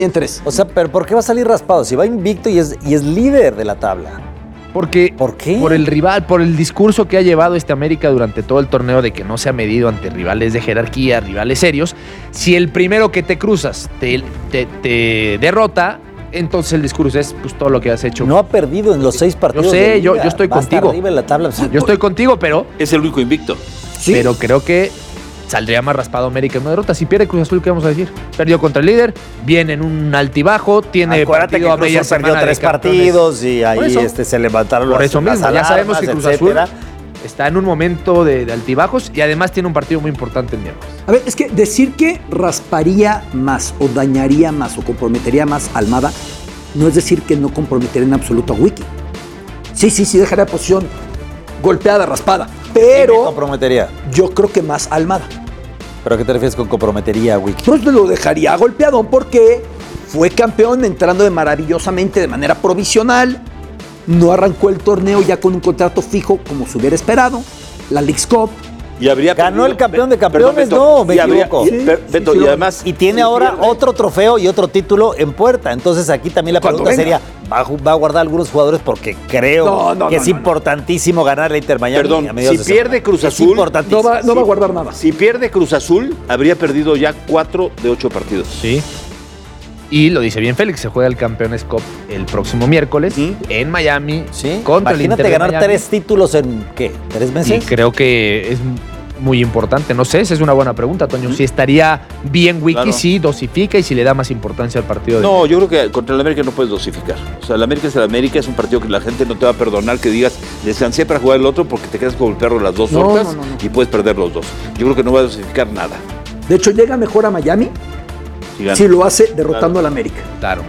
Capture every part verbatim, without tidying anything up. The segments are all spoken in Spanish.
En tres. O sea, pero ¿por qué va a salir raspado? Si va invicto y es, y es líder de la tabla. Porque ¿Por qué? Por el rival, por el discurso que ha llevado este América durante todo el torneo de que no se ha medido ante rivales de jerarquía, rivales serios. Si el primero que te cruzas te, te, te derrota, entonces el discurso es pues todo lo que has hecho. No ha perdido en los seis partidos. Yo sé, de yo, liga. yo estoy Va hasta contigo. arriba en la tabla. Yo estoy contigo, pero, Es el único invicto. Sí. pero creo que saldría más raspado América en una derrota. Si pierde Cruz Azul, ¿qué vamos a decir? Perdió contra el líder, viene en un altibajo, tiene Acuérdate que partido a Cruz media Azul perdió semana de tres campeones. partidos y Por ahí eso. este, se levantaron Por las, eso las mismo, ya sabemos que alarmas, Cruz Azul etcétera. está en un momento de, de altibajos y además tiene un partido muy importante el miércoles. A ver, es que decir que rasparía más o dañaría más o comprometería más a Almada no es decir que no comprometería en absoluto a Wiki. Sí, sí, sí, dejaría posición golpeada, raspada. ¿Quién me Pero comprometería? yo creo que más a Almada. ¿Pero a qué te refieres con comprometería, Wiki? Pues lo dejaría golpeado porque fue campeón entrando de maravillosamente de manera provisional. No arrancó el torneo ya con un contrato fijo como se hubiera esperado. La Leagues Cup. Y habría Ganó perdido- el campeón de Perdón, campeones, Beto, no, me y habría- equivoco. y- Sí, per- sí, Beto, sí, y lo- además... Y tiene si ahora pierde- otro trofeo y otro título en puerta. Entonces aquí también la Cuando pregunta venga. sería, ¿va a, ju- va a guardar algunos jugadores? Porque creo No, no, que no, es no, no. importantísimo ganar la Inter Miami. Perdón, a mediados si de pierde semana. Cruz Es Azul, importantísimo. No va, no va a guardar nada. Si pierde Cruz Azul, habría perdido ya cuatro de ocho partidos. Sí. Y lo dice bien Félix, se juega el Campeones Cup el próximo miércoles Ujú. en Miami ¿Sí? contra el Imagínate Inter de ganar Miami. tres títulos en, ¿qué? ¿Tres Y meses? creo que es muy importante. No sé, esa es una buena pregunta, Toño. Ujú. Si estaría bien Wiki, Claro. si dosifica y si le da más importancia al partido. de- No, yo creo que contra el América no puedes dosificar. O sea, el América es el América, es un partido que la gente no te va a perdonar que digas descansé para jugar el otro porque te quedas como el perro de las dos No, tortas no, no, no. y puedes perder los dos. Yo creo que no va a dosificar nada. De hecho, llega mejor a Miami Si gana. si lo hace derrotando Claro. al América. Claro.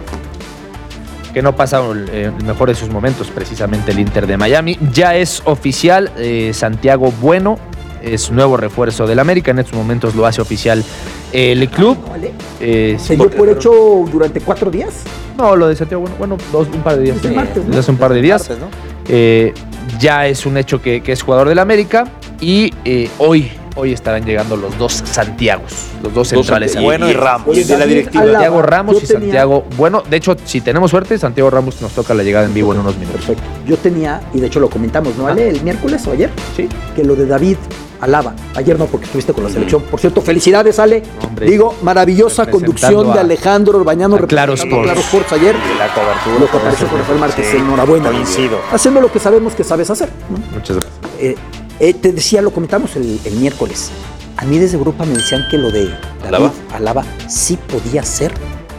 Que no pasa el, eh, el mejor de sus momentos, precisamente el Inter de Miami. Ya es oficial, eh, Santiago Bueno es nuevo refuerzo del América. En estos momentos lo hace oficial el club. ¿Vale? Eh, sí, ¿Se dio porque- por hecho durante cuatro días? No, lo de Santiago Bueno, bueno, dos, un par de días. Desde sí. el martes, ¿no? Desde hace un par de días. Martes, ¿no? Eh, ya es un hecho que, que es jugador del América y eh, hoy, hoy estarán llegando los dos Santiagos, los dos centrales. Santiago. Bueno y Ramos. Oye, de la David directiva. Alaba. Santiago Ramos Yo y tenía- Santiago Bueno. De hecho, si tenemos suerte, Santiago Ramos nos toca la llegada en vivo en unos minutos. Perfecto. Yo tenía, y de hecho lo comentamos, ¿no, Ale? El miércoles o ayer, Sí. que lo de David Alaba. Ayer no, porque estuviste con la selección. Por cierto, felicidades, Ale. Hombre. Digo, maravillosa Representando conducción de a- Alejandro Orbañano a Claro representando a Sports. Claro Sports ayer. Y la cobertura. Lo que apareció con Rafael Márquez. Sí, Enhorabuena. coincido. Haciendo lo que sabemos que sabes hacer, ¿no? Muchas gracias. Eh, eh, te decía, lo comentamos el, el miércoles. A mí desde Europa me decían que lo de David ¿Alaba? Alaba sí podía ser.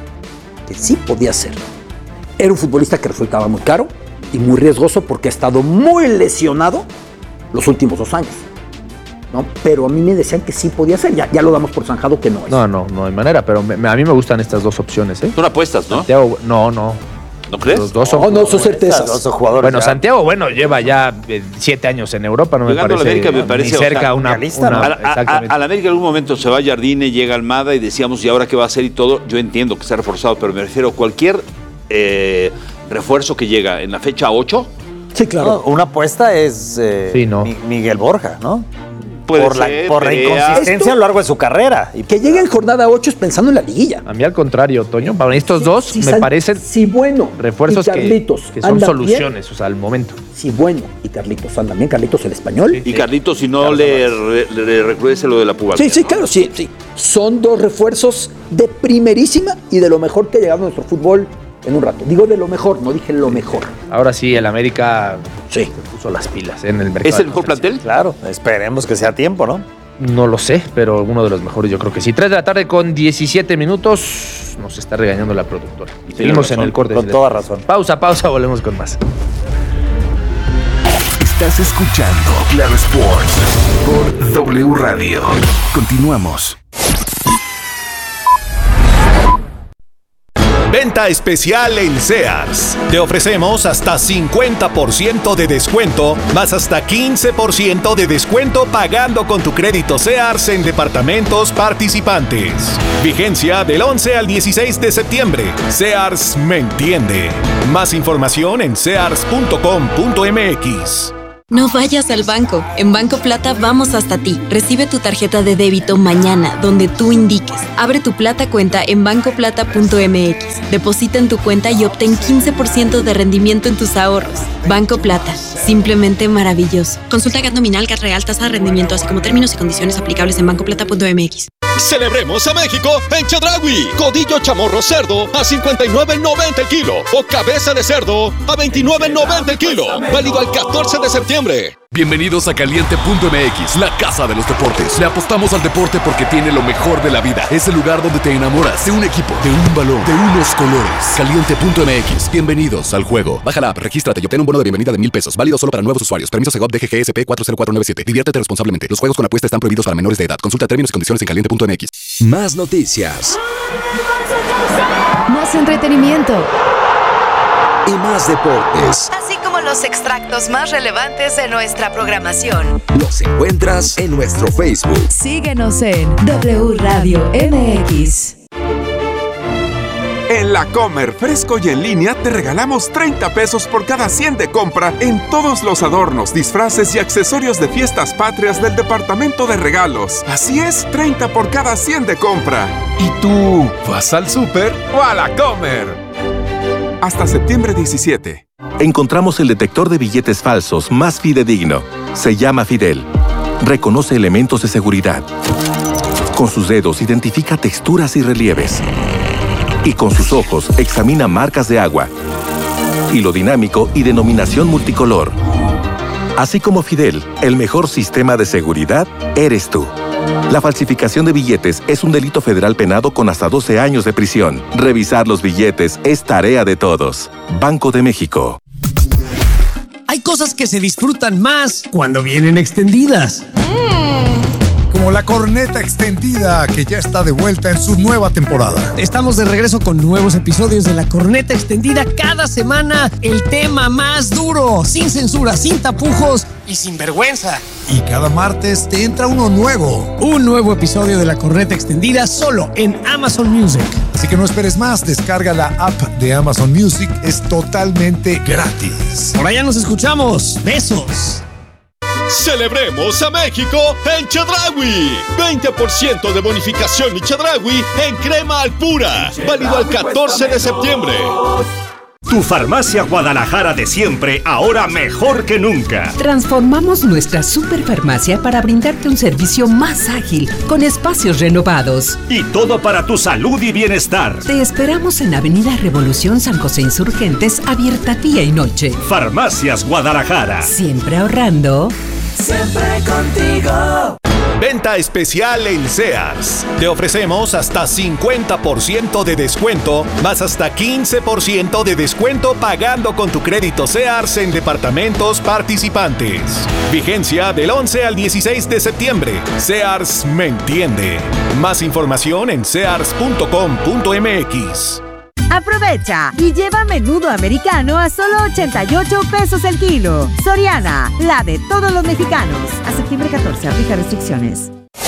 Que sí podía ser. Era un futbolista que resultaba muy caro y muy riesgoso porque ha estado muy lesionado los últimos dos años. ¿No? Pero a mí me decían que sí podía ser. Ya, ya lo damos por zanjado que no es. No, no, no hay manera, pero me- me- a mí me gustan estas dos opciones, ¿eh? Son apuestas, ¿no? Santiago, no, no. ¿No crees? Los dos son. No, no, son Esas certezas. dos son jugadores. Bueno, ya. Santiago, bueno, lleva ya eh, siete años en Europa, no me Llegando a la parece, América me parece, ni o cerca sea, una, realista, una- ¿no? A, la- a- exactamente. a la América en algún momento se va Jardine, llega Almada y decíamos, ¿y ahora qué va a hacer y todo? Yo entiendo que está reforzado, pero me refiero a cualquier eh, refuerzo que llega en la fecha ocho, Sí, claro. No, una apuesta es eh, Sí, no. Mi- Miguel Borja, ¿no? puede por la, ser, por la Perea. inconsistencia Esto- a lo largo de su carrera. Y Que llegue en jornada ocho es pensando en la liguilla. A mí al contrario, Toño, para estos dos Si me San- parecen si Bueno refuerzos y que, Carlitos que son andan soluciones, o sea, al momento. bien, si Bueno y Carlitos andan bien, Carlitos el español. Y Carlitos, si no le, re- le recrudece lo de la pubalgia. Sí, sí, claro, sí, sí. Son dos refuerzos de primerísima y de lo mejor que ha llegado a nuestro fútbol en un rato. Digo de lo mejor, no dije lo mejor. Ahora sí, el América Sí. se puso las pilas en el mercado. ¿Es de el mejor transferencias. plantel? claro, esperemos que sea a tiempo, ¿no? No lo sé, pero uno de los mejores yo creo que sí. tres de la tarde con diecisiete minutos. Nos está regañando la productora. tiene Seguimos en razón, el corte. con toda razón. Pausa, pausa, volvemos con más. Estás escuchando Claro Sports por W Radio. Continuamos. Venta especial en Sears. Te ofrecemos hasta cincuenta por ciento de descuento, más hasta quince por ciento de descuento pagando con tu crédito Sears en departamentos participantes. Vigencia del once al dieciséis de septiembre. Sears me entiende. Más información en sears punto com punto m x. No vayas al banco. En Banco Plata vamos hasta ti. Recibe tu tarjeta de débito mañana, donde tú indiques. Abre tu Plata cuenta en banco plata punto m x. Deposita en tu cuenta y obtén quince por ciento de rendimiento en tus ahorros. Banco Plata. Simplemente maravilloso. Consulta G A T nominal, G A T real, tasa de rendimiento, así como términos y condiciones aplicables en banco plata punto m x. Celebremos a México en Chedraui. Codillo chamorro cerdo a cincuenta y nueve noventa el kilo. O cabeza de cerdo a veintinueve noventa el kilo. Válido al catorce de septiembre. Bienvenidos a Caliente punto m x, la casa de los deportes. Le apostamos al deporte porque tiene lo mejor de la vida. Es el lugar donde te enamoras de un equipo, de un balón, de unos colores. Caliente punto m x. Bienvenidos al juego. Baja la app, regístrate y obtén un bono de bienvenida de mil pesos. Válido solo para nuevos usuarios. Permiso Segov D G G S P cuatro cero cuatro nueve siete. Diviértete responsablemente. Los juegos con apuesta están prohibidos para menores de edad. Consulta términos y condiciones en caliente punto m x. Más noticias. Más entretenimiento. Y más deportes. Así como los extractos más relevantes de nuestra programación. Los encuentras en nuestro Facebook. Síguenos en W Radio M X. En La Comer, fresco y en línea, te regalamos treinta pesos por cada cien de compra en todos los adornos, disfraces y accesorios de fiestas patrias del departamento de regalos. Así es, treinta por cada cien de compra. ¿Y tú, vas al súper o a La Comer? Hasta septiembre diecisiete. Encontramos el detector de billetes falsos más fidedigno. Se llama Fidel. Reconoce elementos de seguridad. Con sus dedos identifica texturas y relieves. Y con sus ojos examina marcas de agua. Hilo dinámico y denominación multicolor. Así como Fidel, el mejor sistema de seguridad eres tú. La falsificación de billetes es un delito federal penado con hasta doce años de prisión. Revisar los billetes es tarea de todos. Banco de México. Hay cosas que se disfrutan más cuando vienen extendidas. Como la corneta extendida, que ya está de vuelta en su nueva temporada. Estamos de regreso con nuevos episodios de la corneta extendida cada semana. El tema más duro, sin censura, sin tapujos y sin vergüenza. Y cada martes te entra uno nuevo. Un nuevo episodio de la corneta extendida solo en Amazon Music. Así que no esperes más, descarga la app de Amazon Music, es totalmente gratis. Por allá nos escuchamos. Besos. Celebremos a México en Chedraui. veinte por ciento de bonificación y Chedraui en crema Alpura. Válido al catorce de septiembre. Tu farmacia Guadalajara de siempre, ahora mejor que nunca. Transformamos nuestra superfarmacia para brindarte un servicio más ágil, con espacios renovados. Y todo para tu salud y bienestar. Te esperamos en Avenida Revolución San José Insurgentes, abierta día y noche. Farmacias Guadalajara. Siempre ahorrando. Siempre contigo. Venta especial en Sears. Te ofrecemos hasta cincuenta por ciento de descuento, más hasta quince por ciento de descuento pagando con tu crédito Sears en departamentos participantes. Vigencia del once al dieciséis de septiembre. Sears me entiende. Más información en sears punto com punto m x. Aprovecha y lleva menudo americano a solo ochenta y ocho pesos el kilo. Soriana, la de todos los mexicanos. A septiembre catorce, aplica restricciones.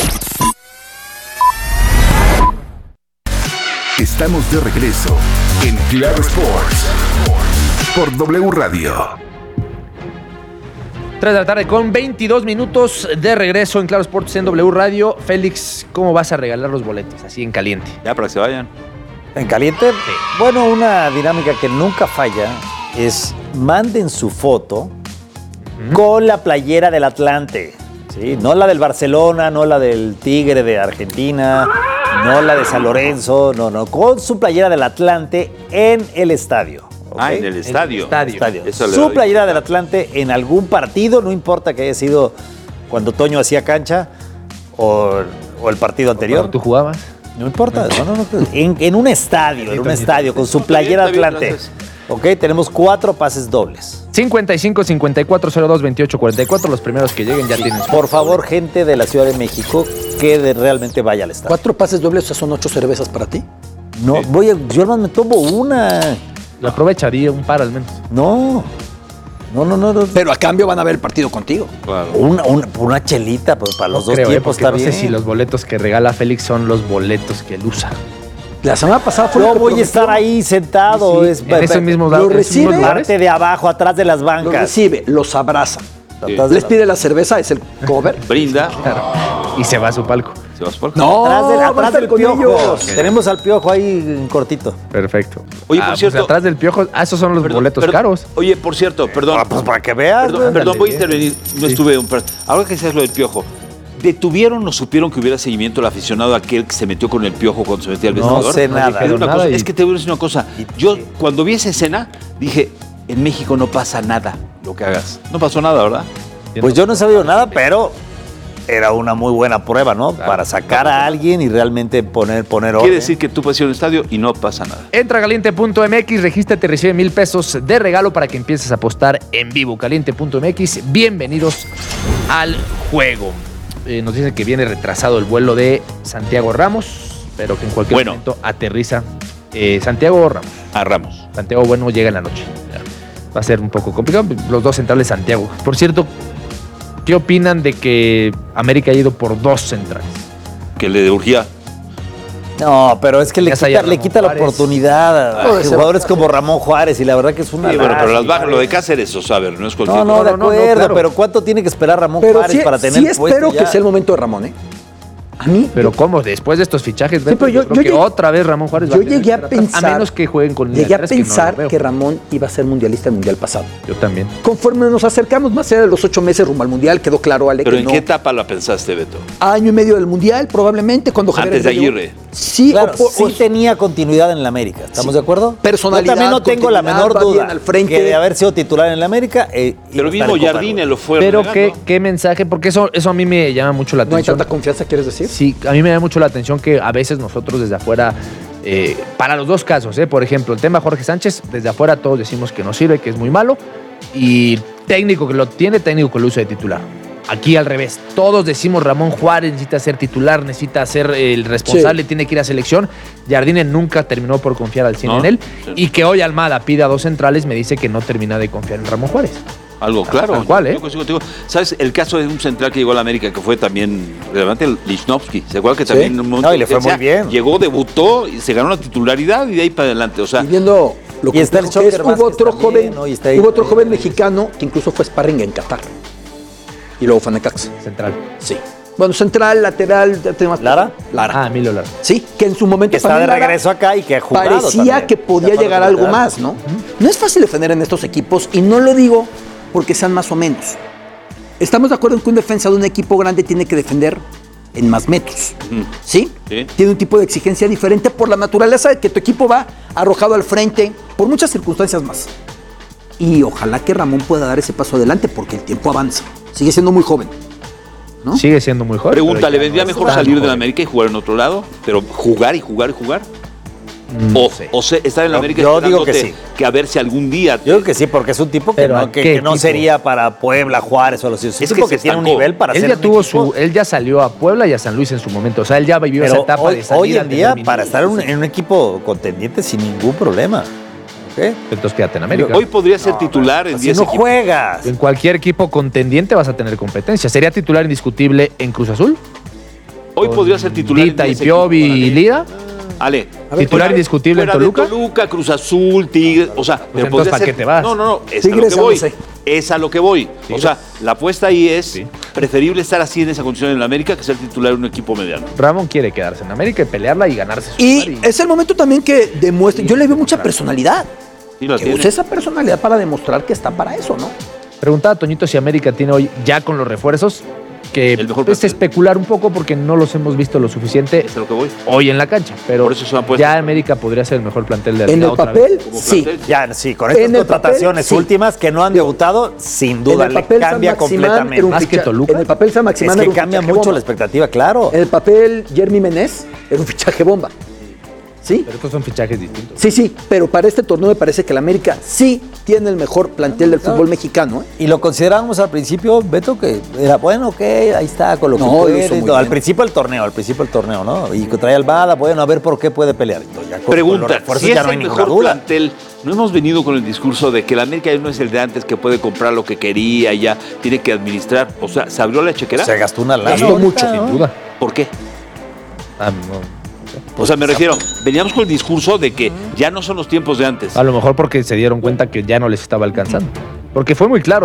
Estamos de regreso en Claro Sports por W Radio. tres de la tarde con veintidós minutos de regreso en Claro Sports en W Radio. Félix, ¿cómo vas a regalar los boletos así en caliente? Ya, para que se vayan. ¿En caliente? Sí. Bueno, una dinámica que nunca falla es manden su foto uh-huh. con la playera del Atlante. ¿Sí? No la del Barcelona, no la del Tigre de Argentina, no la de San Lorenzo, no, no, con su playera del Atlante en el estadio. ¿Okay? Ah, en el estadio. En el estadio. estadio. Su playera del Atlante en algún partido, no importa que haya sido cuando Toño hacía cancha o, o el partido anterior. ¿Cuando tú jugabas? No importa, no, no, no. En, en un estadio, en un estadio, con su playera Atlante. Ok, tenemos cuatro pases dobles. cincuenta y cinco, cincuenta y cuatro, cero dos, veintiocho, cuarenta y cuatro. Los primeros que lleguen ya tienen. Por favor, gente de la Ciudad de México, que de realmente vaya al estadio. ¿Cuatro pases dobles, o sea, son ocho cervezas para ti? No, sí. voy a, yo hermano me tomo una. Lo aprovecharía un par al menos. No. No, no, no, no. Pero a cambio van a ver el partido contigo. Claro. Una, una, una chelita, pues para los no dos creo, tiempos eh, está no bien. No sé si los boletos que regala Félix son los boletos que él usa. La semana pasada fue. No voy a estar ahí sentado. Sí, es, en ese mismo lo recibe. Parte de abajo, atrás de las bancas. Lo recibe, los abraza. Sí. Les pide la cerveza, es el cover. Brinda. Claro. Y se va a su palco. Se va a su palco. No, atrás del, va a atrás estar del con piojo. ellos. Tenemos al piojo ahí en cortito. Perfecto. Oye, Ah, por pues cierto. atrás del piojo. Ah, esos son los Perdón, boletos perdón. caros. Oye, por cierto, perdón. Ah, pues para que veas. Perdón, güey. perdón, voy a Ándale, intervenir. No estuve un ahora que seas lo del piojo. ¿Detuvieron o supieron que hubiera seguimiento al aficionado aquel que se metió con el piojo cuando se metía al No vestidor? sé nada. Te digo una nada cosa, y- Es que te voy a decir una cosa. Yo, cuando vi esa escena, dije, en México no pasa nada lo que hagas. No pasó nada, ¿verdad? Pues yo no he sabido nada, pero era una muy buena prueba, ¿no? Para sacar a alguien y realmente poner, poner orden. Quiere decir que tú puedes ir a un estadio y no pasa nada. Entra a caliente punto m x, regístrate y recibe mil pesos de regalo para que empieces a apostar en vivo. caliente punto m x, bienvenidos al juego. Eh, nos dice que viene retrasado el vuelo de Santiago Ramos, pero que en cualquier Bueno. momento aterriza. Eh, Santiago Ramos. A Ramos. Santiago Bueno llega en la noche. Ya. Va a ser un poco complicado. Los dos centrales Santiago. Por cierto, ¿qué opinan de que América haya ido por dos centrales? Que le urgía. No, pero es que le Ya quita, sabía le Ramón quita la Juárez. oportunidad a Puede ser. jugadores como Ramón Juárez y la verdad que es una Sí, bueno, pero las lástima. bajas, lo de Cáceres, o sea, a ver, no es cualquier No, no, cosa. de no, no, acuerdo, claro. pero ¿cuánto tiene que esperar Ramón Pero Juárez sí, para tener sí el puesto espero ya? que sea el momento de Ramón, ¿eh? A mí, Pero ¿cómo? Después de estos fichajes, Sí, pero yo- creo yo que llegué- otra vez Ramón Juárez va yo a tener llegué a que tratar, pensar, a menos que jueguen con línea llegué a tres, que no lo pensar veo. que Ramón iba a ser mundialista el mundial pasado. Yo también. Conforme nos acercamos más allá de los ocho meses rumbo al mundial, quedó claro, Ale, Pero que ¿en no. qué etapa la pensaste, Beto? Año y medio del mundial, probablemente, cuando Javier Antes de Aguirre- Aguirre. Sí, Claro, o por- sí o- tenía continuidad en la América, ¿estamos Sí. de acuerdo? Personalidad, Yo también no tengo la continuidad, menor va bien duda al frente. que de haber sido titular en la América. eh, iba Pero a estar mismo en Copa Jardine del lo fue Pero relegando. ¿qué, qué mensaje, porque eso, eso a mí me llama mucho la no hay atención. tanta confianza, ¿quieres decir? Sí, a mí me llama mucho la atención que a veces nosotros desde afuera, eh, para los dos casos, eh, por ejemplo, el tema Jorge Sánchez, desde afuera todos decimos que no sirve, que es muy malo, y técnico que lo tiene, técnico que lo usa de titular. Aquí al revés, todos decimos Ramón Juárez necesita ser titular, necesita ser el responsable, Sí. tiene que ir a selección. Jardine nunca terminó por confiar al cien No, en él, sí. y que hoy Almada pida a dos centrales me dice que no termina de confiar en Ramón Juárez. Algo claro. Tal cual, ¿eh? Yo consigo contigo. ¿Sabes? El caso de un central que llegó a la América que fue también relevante, el Lichnowsky. ¿Se acuerdan que Sí. también en un momento No, y le fue o sea, muy bien. Llegó, debutó y se ganó la titularidad y de ahí para adelante. O sea, Y viendo lo Y está el complejo que es, Shocker hubo Vázquez otro también, joven, ¿no? Y está ahí- hubo otro joven mexicano que incluso fue sparring en Qatar. Y luego fue a Necaxa. Central. Sí. Bueno, central, lateral, ya tenemos- ¿Lara? Lara. Ah, Emilio Lara. Sí, que en su momento Que está también de Lara regreso acá y que ha jugado parecía también. que podía Está llegar para algo lateral. más, ¿no? No es fácil defender en estos equipos y no lo digo porque sean más o menos. Estamos de acuerdo en que un defensa de un equipo grande tiene que defender en más metros, ¿sí? Sí. Tiene un tipo de exigencia diferente por la naturaleza de que tu equipo va arrojado al frente, por muchas circunstancias más. Y ojalá que Ramón pueda dar ese paso adelante porque el tiempo avanza. Sigue siendo muy joven. ¿no? Sigue siendo muy joven. pregunta, pero ¿le ya vendría no es mejor tan salir de la joven. América y jugar en otro lado? Pero jugar y jugar y jugar. No o, sé. o se- estar en la Yo- América yo digo que esperándote sí. que a ver si algún día. Yo creo que sí, porque es un tipo que, Pero no, ¿a que, qué que no equipo? sería para Puebla, Juárez o los Es un Es que tipo se que tiene un estancó. nivel para Él ser ya un tuvo equipo. su, él ya salió a Puebla y a San Luis en su momento. O sea, él ya vivió esa Pero etapa hoy, de salida. hoy en de día, terminar. para estar en un, en un equipo contendiente sin ningún problema. ¿Ok? Entonces quédate en América. Hoy podría ser titular en Si diez no equipos. juegas. En cualquier equipo contendiente vas a tener competencia. ¿Sería titular indiscutible en Cruz Azul? Hoy podría ser titular. en Dita y diez Piovi equipos. y Lida. Ale. ¿Titular indiscutible en fuera de Toluca? Toluca, Cruz Azul, Tigres. O sea, pero entonces, podría ¿para ser- qué te vas? No, no, no. Es a Tigres, lo que ya no voy. sé. Es a lo que voy. O Tigres. sea, la apuesta ahí es Sí. preferible estar así en esa condición en la América que ser titular en un equipo mediano. Ramón quiere quedarse en América y pelearla y ganarse su Y lugar es el momento también que demuestre. Yo le veo mucha personalidad. Sí, la Que tiene. use esa personalidad para demostrar que está para eso, ¿no? Preguntaba a Toñito si América tiene hoy, ya con los refuerzos, que El mejor es plantel. especular un poco porque no los hemos visto lo suficiente Es a lo que voy. hoy en la cancha. Pero Por eso es una apuesta. ya América podría ser el mejor plantel de la En liga el otra papel, vez. Como sí. plantel. Ya, sí, con En estas el papel, contrataciones sí. últimas que no han debutado, sin duda, En el le papel, cambia San Maximán completamente. era un Más que ficha- Toluca. En el papel San Es Maximán que era un cambia fichaje mucho bomba. la expectativa, claro. En el papel Jeremy Menez era un fichaje bomba. ¿Sí? Pero estos son fichajes distintos. Sí, sí, pero para este torneo me parece que el América sí tiene el mejor plantel del fútbol mexicano. ¿eh? Y lo considerábamos al principio, Beto, que era bueno, ok, ahí está, con lo que No, lo puede. hizo muy No, al bien. principio del torneo, al principio del torneo, ¿no? Y que trae Almada, bueno, a ver por qué puede pelear. Entonces, ya con- con los Pregunta, refuerzos si es ya no hay el ninguna mejor duda. plantel, no hemos venido con el discurso de que el América ya no es el de antes que puede comprar lo que quería y ya tiene que administrar. O sea, ¿se abrió la chequera? Se gastó una lana. Gastó ahorita, mucho, ¿no? Sin duda. ¿Por qué? Ah, no. O sea, me refiero, veníamos con el discurso de que ya no son los tiempos de antes. A lo mejor porque se dieron cuenta que ya no les estaba alcanzando. Porque fue muy claro, o sea,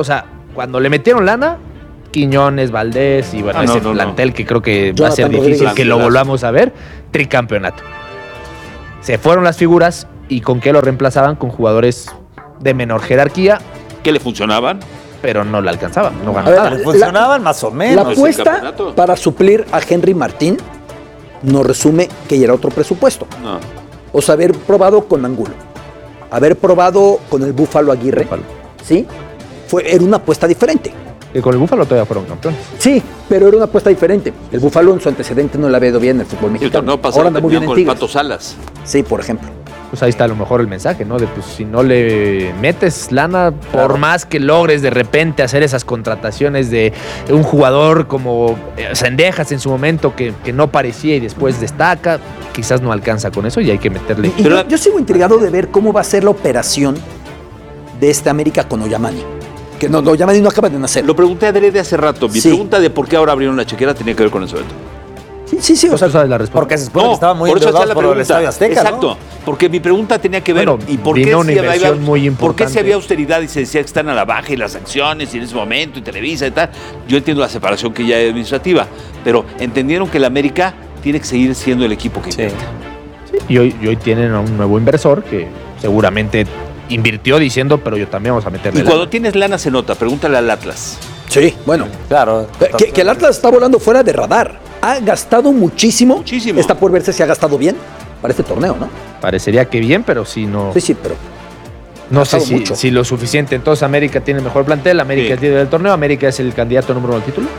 Cuando le metieron lana, Quiñones, Valdés y bueno, Ah, no, ese no, no. plantel que creo que va a Jonathan ser difícil Rodríguez. que lo volvamos a ver, tricampeonato. Se fueron las figuras y ¿con qué lo reemplazaban? Con jugadores de menor jerarquía, ¿Qué le funcionaban? pero no le alcanzaban, no A ganó ver, nada. Le funcionaban más o La menos. el apuesta campeonato. para suplir a Henry Martín nos resume que ya era otro presupuesto. No. O sea, haber probado con Angulo, haber probado con el Búfalo Aguirre, Búfalo. ¿sí? Fue, era una apuesta diferente. Que con el Búfalo todavía fueron campeones. Sí, pero era una apuesta diferente. El Búfalo en su antecedente no le había ido bien en el fútbol El mexicano. torneo Ahora pasado anda muy bien terminaron en con el Tigres. Pato Salas. Sí, por ejemplo. Pues ahí está a lo mejor el mensaje, ¿no? De pues si no le metes lana, por más que logres de repente hacer esas contrataciones de un jugador como eh, Cendejas en su momento que, que no parecía y después destaca, quizás no alcanza con eso y hay que meterle. Y yo, yo sigo intrigado de ver cómo va a ser la operación de este América con Oyamani. Que no, Oyamani no acaba de nacer. Lo pregunté a Drede hace rato. Mi Sí. pregunta de por qué ahora abrieron la chequera tenía que ver con eso. Sí, sí, sí. O sea, tú sabes la respuesta. Porque se supone que No, estaba muy por eso hacía endeudados la por el pregunta. Estadio Azteca, ¿no? Exacto, porque mi pregunta tenía que ver Bueno, y por vino qué, una si había, inversión muy por qué importante. si había austeridad y se decía que están a la baja y las acciones y en ese momento y Televisa y tal. Yo entiendo la separación que ya es administrativa, pero entendieron que el América tiene que seguir siendo el equipo que invierte. Y hoy, y hoy tienen a un nuevo inversor que seguramente invirtió diciendo, pero yo también vamos a meterle Y lana. cuando tienes lana se nota, pregúntale al Atlas. sí, bueno. Claro. Que, que el Atlas está volando fuera de radar. Ha gastado muchísimo. Muchísimo. Está por verse si ha gastado bien para este torneo, ¿no? Parecería que bien, pero si no. Sí, sí, pero No sé gastado si, mucho. si lo suficiente. Entonces América tiene el mejor plantel, América Sí. es líder del torneo, América es el candidato número uno al título.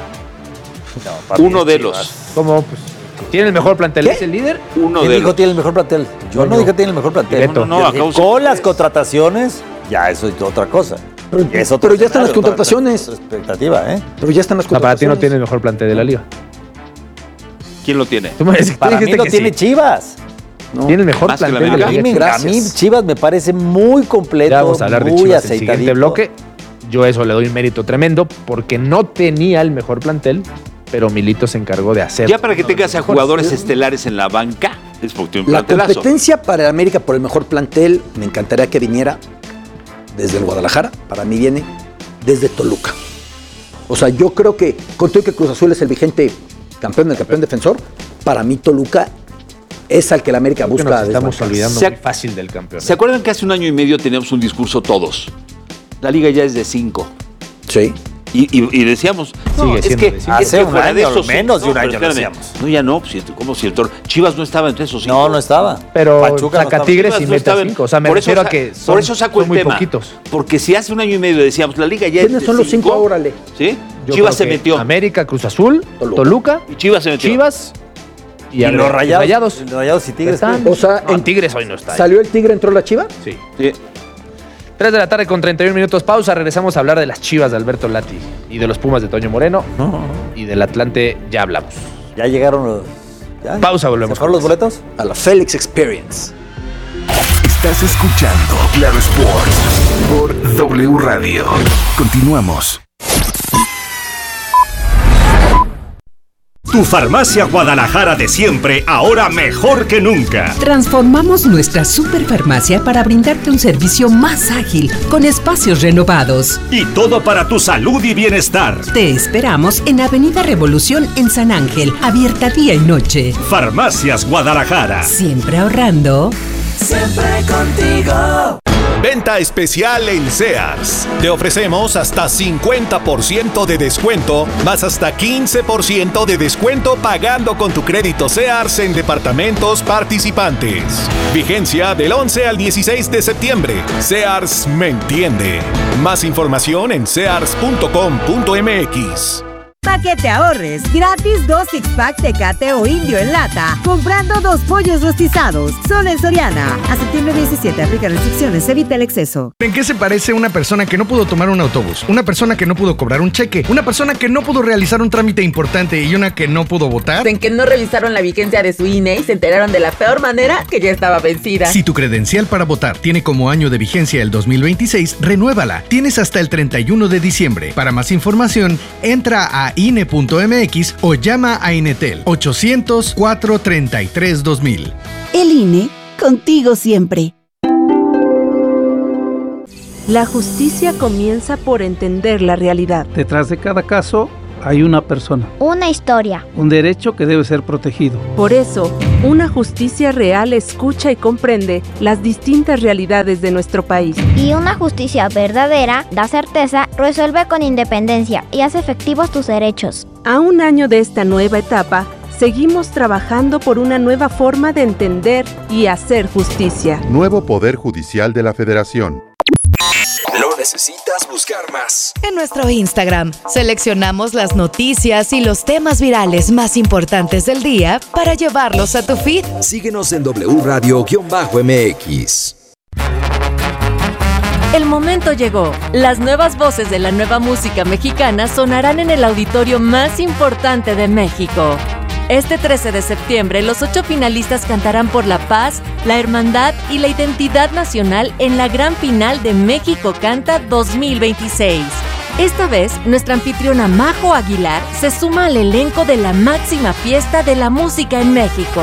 Uno de los. ¿Cómo? Pues, tiene el mejor plantel, ¿Qué? es el líder. Uno ¿Quién de dijo los. tiene el mejor plantel? Yo No, no no. dije tiene el mejor plantel. Directo. No, no, Yo a dije, causa- con las contrataciones, ya eso es otra cosa. Pero- Ya es otro pero ya están las escenario, otra- contrataciones. otra expectativa, ¿eh? pero ya están las No, para ti no contrataciones. tiene el mejor plantel de la liga. ¿Quién lo tiene? Tú me dijiste Para mí lo que tiene sí. Chivas. No. Tiene el mejor Más que la plantel de la A mí, liga. me- a mí Gracias. Chivas me parece muy completo, Ya vamos a hablar de muy Chivas en el siguiente aceitadito. bloque. Yo a eso le doy un mérito tremendo porque no tenía el mejor plantel, pero Milito se encargó de hacer. Ya para que tengas a jugadores estelares en la banca, es porque tiene un La plantelazo. competencia para el América por el mejor plantel, me encantaría que viniera desde el Guadalajara. Para mí viene desde Toluca. O sea, yo creo que, con todo que Cruz Azul es el vigente campeón, el campeón defensor, para mí Toluca es al que el América Creo que busca. nos estamos desbancar. olvidando Se- muy fácil del campeón. ¿Se acuerdan que hace un año y medio teníamos un discurso todos? La liga ya es de cinco. Sí. Y, y- y decíamos, no, Sigue es siendo que, de es cinco. que Hace un fuera de año, esos menos de no, un pero año espérame. decíamos. No, ya no, pues, como si el Tor- Chivas no estaba entre esos cinco. No, no estaba. Pero Pachuca no saca estaba. Tigres Chivas y no mete estaba a en- cinco. O sea, me por eso refiero a sa- que son, por eso saco son el muy tema. poquitos. Porque si hace un año y medio decíamos, la liga ya es ¿Quiénes de son los cinco ahora, Ale? ¿Sí? Yo Chivas se creo que metió. América, Cruz Azul, Toluca. Toluca, Y Chivas se metió. Chivas y, Y agre- los rayados. rayados. Los rayados y Tigres. Están. O sea, No, en- Tigres hoy no está. ahí. ¿Salió el Tigre, entró la Chiva? Sí. Sí. tres de la tarde con treinta y un minutos. Pausa. Regresamos a hablar de las Chivas de Alberto Lati y de los Pumas de Toño Moreno. Y del Atlante ya hablamos. Ya llegaron los. ¿ya? Pausa, volvemos ¿Se fueron con los boletos? A la Félix Experience. Estás escuchando Claro Sports por W Radio. Continuamos. Tu farmacia Guadalajara de siempre, ahora mejor que nunca. Transformamos nuestra superfarmacia para brindarte un servicio más ágil, con espacios renovados. Y todo para tu salud y bienestar. Te esperamos en Avenida Revolución en San Ángel, abierta día y noche. Farmacias Guadalajara. Siempre ahorrando. Siempre contigo. Venta especial en Sears. Te ofrecemos hasta cincuenta por ciento de descuento, más hasta quince por ciento de descuento pagando con tu crédito Sears en departamentos participantes. Vigencia del once al dieciséis de septiembre. Sears me entiende. Más información en sears punto com punto m x. Pa' que te ahorres, gratis dos six pack Tecate o Indio en lata, comprando dos pollos rostizados, solo en Soriana. A septiembre diecisiete, aplica restricciones, evita el exceso. ¿En qué se parece una persona que no pudo tomar un autobús? Una persona que no pudo cobrar un cheque, una persona que no pudo realizar un trámite importante y una que no pudo votar. En que no revisaron la vigencia de su I N E y se enteraron de la peor manera que ya estaba vencida. Si tu credencial para votar tiene como año de vigencia el dos mil veintiséis, renuévala. Tienes hasta el treinta y uno de diciembre. Para más información, entra a I N E punto M X o llama a Inetel ochocientos, cuatrocientos treinta y tres, dos mil. El I N E, contigo siempre. La justicia comienza por entender la realidad. Detrás de cada caso hay una persona. Una historia. Un derecho que debe ser protegido. Por eso, una justicia real escucha y comprende las distintas realidades de nuestro país. Y una justicia verdadera da certeza, resuelve con independencia y hace efectivos tus derechos. A un año de esta nueva etapa, seguimos trabajando por una nueva forma de entender y hacer justicia. Nuevo Poder Judicial de la Federación. No necesitas buscar más. En nuestro Instagram seleccionamos las noticias y los temas virales más importantes del día para llevarlos a tu feed. Síguenos en W Radio-M X. El momento llegó. Las nuevas voces de la nueva música mexicana sonarán en el auditorio más importante de México. Este trece de septiembre, los ocho finalistas cantarán por la paz, la hermandad y la identidad nacional en la gran final de México Canta dos mil veintiséis. Esta vez, nuestra anfitriona Majo Aguilar se suma al elenco de la máxima fiesta de la música en México.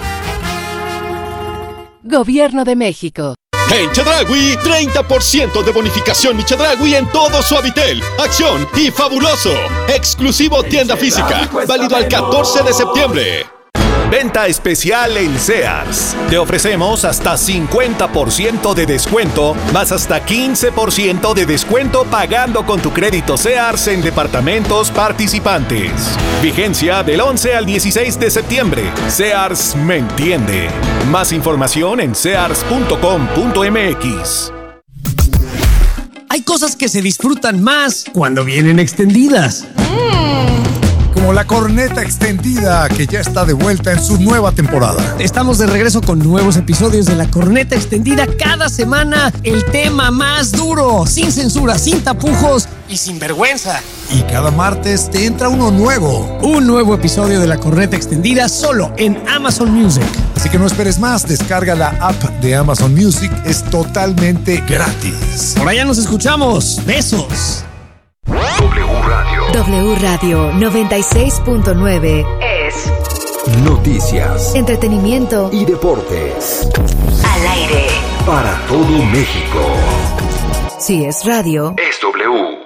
Gobierno de México. En Chedraui, treinta por ciento de bonificación Mi Chedraui en todo Suavitel, Acción y Fabuloso. Exclusivo tienda física, válido al catorce de septiembre. Venta especial en Sears. Te ofrecemos hasta cincuenta por ciento de descuento, más hasta quince por ciento de descuento pagando con tu crédito Sears en departamentos participantes. Vigencia del once al dieciséis de septiembre. Sears me entiende. Más información en sears punto com punto m x. Hay cosas que se disfrutan más cuando vienen extendidas. Como la corneta extendida que ya está de vuelta en su nueva temporada. Estamos de regreso con nuevos episodios de la corneta extendida cada semana. El tema más duro, sin censura, sin tapujos y sin vergüenza. Y cada martes te entra uno nuevo. Un nuevo episodio de la corneta extendida solo en Amazon Music. Así que no esperes más, descarga la app de Amazon Music, es totalmente gratis. Por allá nos escuchamos. Besos. W Radio. W Radio noventa y seis punto nueve es Noticias, entretenimiento y deportes. Al aire. Para todo México. Si es radio, es W.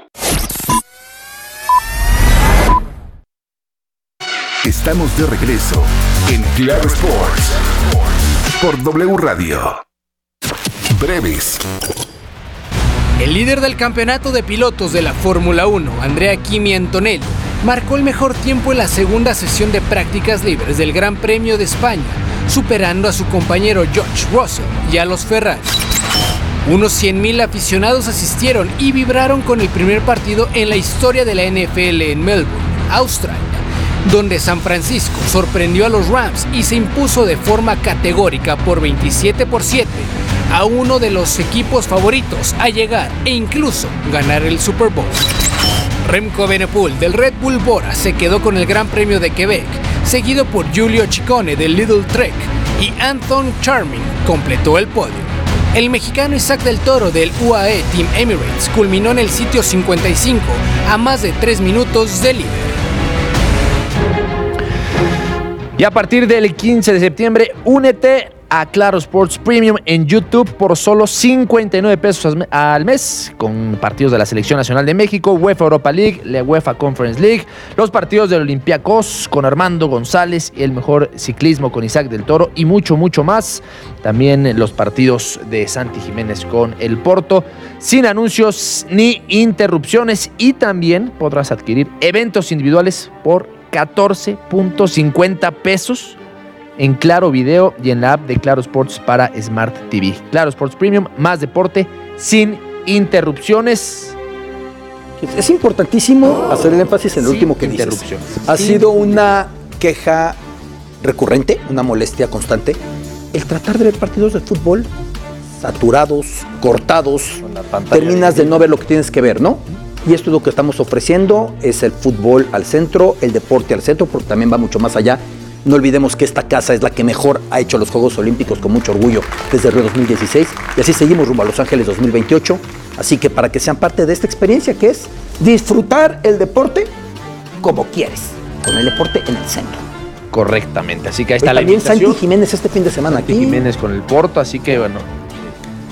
Estamos de regreso en Claro Sports por W Radio. Breves. El líder del campeonato de pilotos de la Fórmula uno, Andrea Kimi Antonelli, marcó el mejor tiempo en la segunda sesión de prácticas libres del Gran Premio de España, superando a su compañero George Russell y a los Ferrari. Unos cien mil aficionados asistieron y vibraron con el primer partido en la historia de la N F L en Melbourne, Australia, donde San Francisco sorprendió a los Rams y se impuso de forma categórica por veintisiete por siete a uno de los equipos favoritos a llegar e incluso ganar el Super Bowl. Remco Evenepoel del Red Bull Bora se quedó con el Gran Premio de Quebec, seguido por Giulio Ciccone del Lidl Trek y Anton Charming completó el podio. El mexicano Isaac del Toro del U A E Team Emirates culminó en el sitio cincuenta y cinco a más de tres minutos de líder. Y a partir del quince de septiembre, únete a Claro Sports Premium en YouTube por solo cincuenta y nueve pesos al mes, con partidos de la Selección Nacional de México, UEFA Europa League, la UEFA Conference League, los partidos del Olympiacos con Armando González y el mejor ciclismo con Isaac del Toro y mucho, mucho más. También los partidos de Santi Jiménez con el Porto, sin anuncios ni interrupciones, y también podrás adquirir eventos individuales por catorce punto cincuenta pesos en Claro Video y en la app de Claro Sports para Smart T V. Claro Sports Premium, más deporte sin interrupciones. Es importantísimo hacer el énfasis en el último que dices. Ha sido una queja recurrente, una molestia constante, el tratar de ver partidos de fútbol saturados, cortados, terminas de no ver lo que tienes que ver, ¿no? Y esto es lo que estamos ofreciendo, es el fútbol al centro, el deporte al centro, porque también va mucho más allá. No olvidemos que esta casa es la que mejor ha hecho los Juegos Olímpicos con mucho orgullo desde Río dos mil dieciséis, y así seguimos rumbo a Los Ángeles dos mil veintiocho. Así que para que sean parte de esta experiencia, que es disfrutar el deporte como quieres, con el deporte en el centro. Correctamente, así que ahí está y la también invitación. Santi Jiménez este fin de semana Santi aquí. Jiménez con el Porto, así que bueno,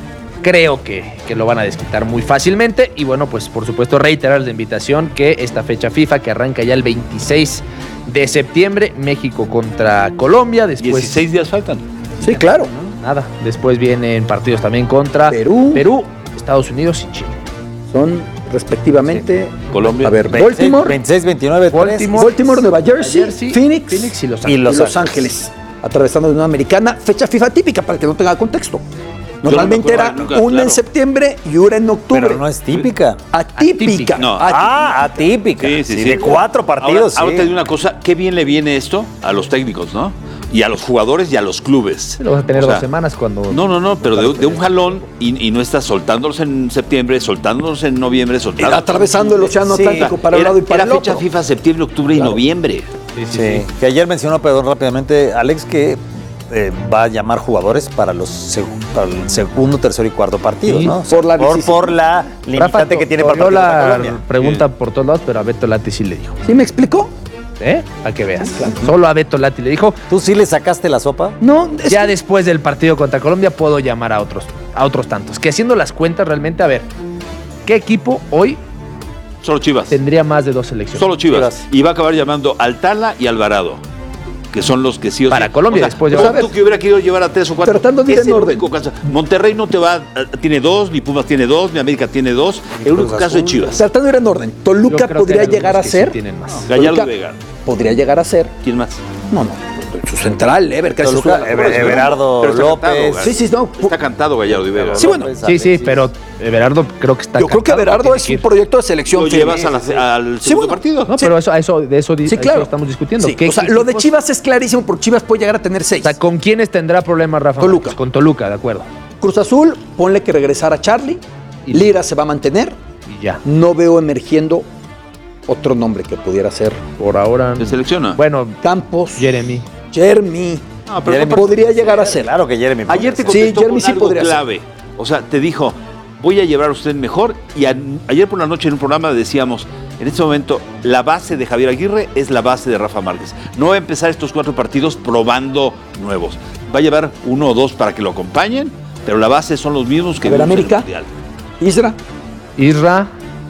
creo que, que lo van a desquitar muy fácilmente. Y bueno, pues por supuesto reiterar la invitación que esta fecha FIFA que arranca ya el veintiséis de septiembre, México contra Colombia. Después, dieciséis días faltan. Sí, claro. Nada, después vienen partidos también contra Perú, Perú, Estados Unidos y Chile. Son respectivamente sí. Colombia, a ver, Baltimore, veintiséis, veintinueve, Baltimore, Baltimore, Nueva Jersey, Jersey Phoenix, Phoenix y Los y Ángeles. Los, Los Ángeles, atravesando de una americana, fecha FIFA típica para que no tenga contexto. Normalmente era nunca, una claro. en septiembre y una en octubre. Pero no es típica. Atípica. No. Ah, atípica. Sí, sí, sí, sí. de cuatro partidos. Ahora, ahora sí. te digo una cosa, qué bien le viene esto a los técnicos, ¿no? Y a los jugadores y a los clubes. Lo vas a tener O sea, dos semanas cuando... No, no, no, pero de, de un jalón y, y no estás soltándolos en septiembre, soltándolos en noviembre, soltándolos... Atravesando el océano Sí. Atlántico para un Era, lado y para era el fecha otro. FIFA septiembre, octubre Claro. y noviembre. Sí, sí, Sí, sí. que ayer mencionó, perdón, rápidamente, Alex, que eh, va a llamar jugadores para los seg- para el segundo, tercero y cuarto partidos, Sí, ¿no? por la por, vicisitud. por la limitante que tiene para el partido Toriola contra Colombia. pregunta Sí. por todos lados, pero a Beto Lati sí le dijo. ¿Sí me explicó? ¿Eh? Para que veas. Solo a Beto Lati le dijo. ¿Tú sí le sacaste la sopa? No, es Ya que- después del partido contra Colombia puedo llamar a otros, a otros tantos. Que haciendo las cuentas realmente, a ver, ¿qué equipo hoy Solo Chivas. tendría más de dos selecciones? Solo Chivas. Chivas. Y va a acabar llamando Altala y Alvarado, que son los que sí o sí. Para Colombia, después de de- tú que hubiera querido llevar a tres o cuatro. Tratando de ir Es en el orden. único caso. Monterrey no te va, tiene dos, ni Pumas tiene dos, ni América tiene dos. El único Cruz caso Azul. es Chivas. Tratando de ir en orden. Yo Toluca creo que podría hay algunos llegar a que sí ser. tienen más. Gallardo Toluca y Vega. Podría llegar a ser. ¿Quién más? No, no. Su central, Ever, que Toluca, hace su- Ever- Everardo Pero está López. cantado, Sí, sí, no. Está cantado Gallardo y Vega. Sí, bueno. Sí, sí, pero Everardo creo que está Yo creo que cantado, Everardo tiene es que un ir. proyecto de selección. Lo firme. llevas a la- al Sí, segundo bueno. partido. No, Sí. pero eso, eso, de eso, di- Sí, eso claro. estamos discutiendo. Sí, ¿Qué o sea, lo de equipos- Chivas es clarísimo, porque Chivas puede llegar a tener seis. O sea, ¿con quiénes tendrá problemas Rafa? Toluca. Márquez? Con Toluca, de acuerdo. Cruz Azul, ponle que regresara Charlie. Y- Lira se va a mantener. Y ya. No veo emergiendo otro nombre que pudiera ser Por ahora. Se selecciona. Bueno, Campos, Jeremy. Jeremy. No, pero Jeremy podría llegar a ser. Claro que Jeremy. Ayer te Sí, contestó Jeremy con sí algo podría ser. clave. O sea, te dijo, voy a llevar a usted mejor. Y a- ayer por la noche en un programa decíamos, en este momento, la base de Javier Aguirre es la base de Rafa Márquez. No va a empezar estos cuatro partidos probando nuevos. Va a llevar uno o dos para que lo acompañen, pero la base son los mismos que A ver, vimos en el América. Mundial. Isra. Isra.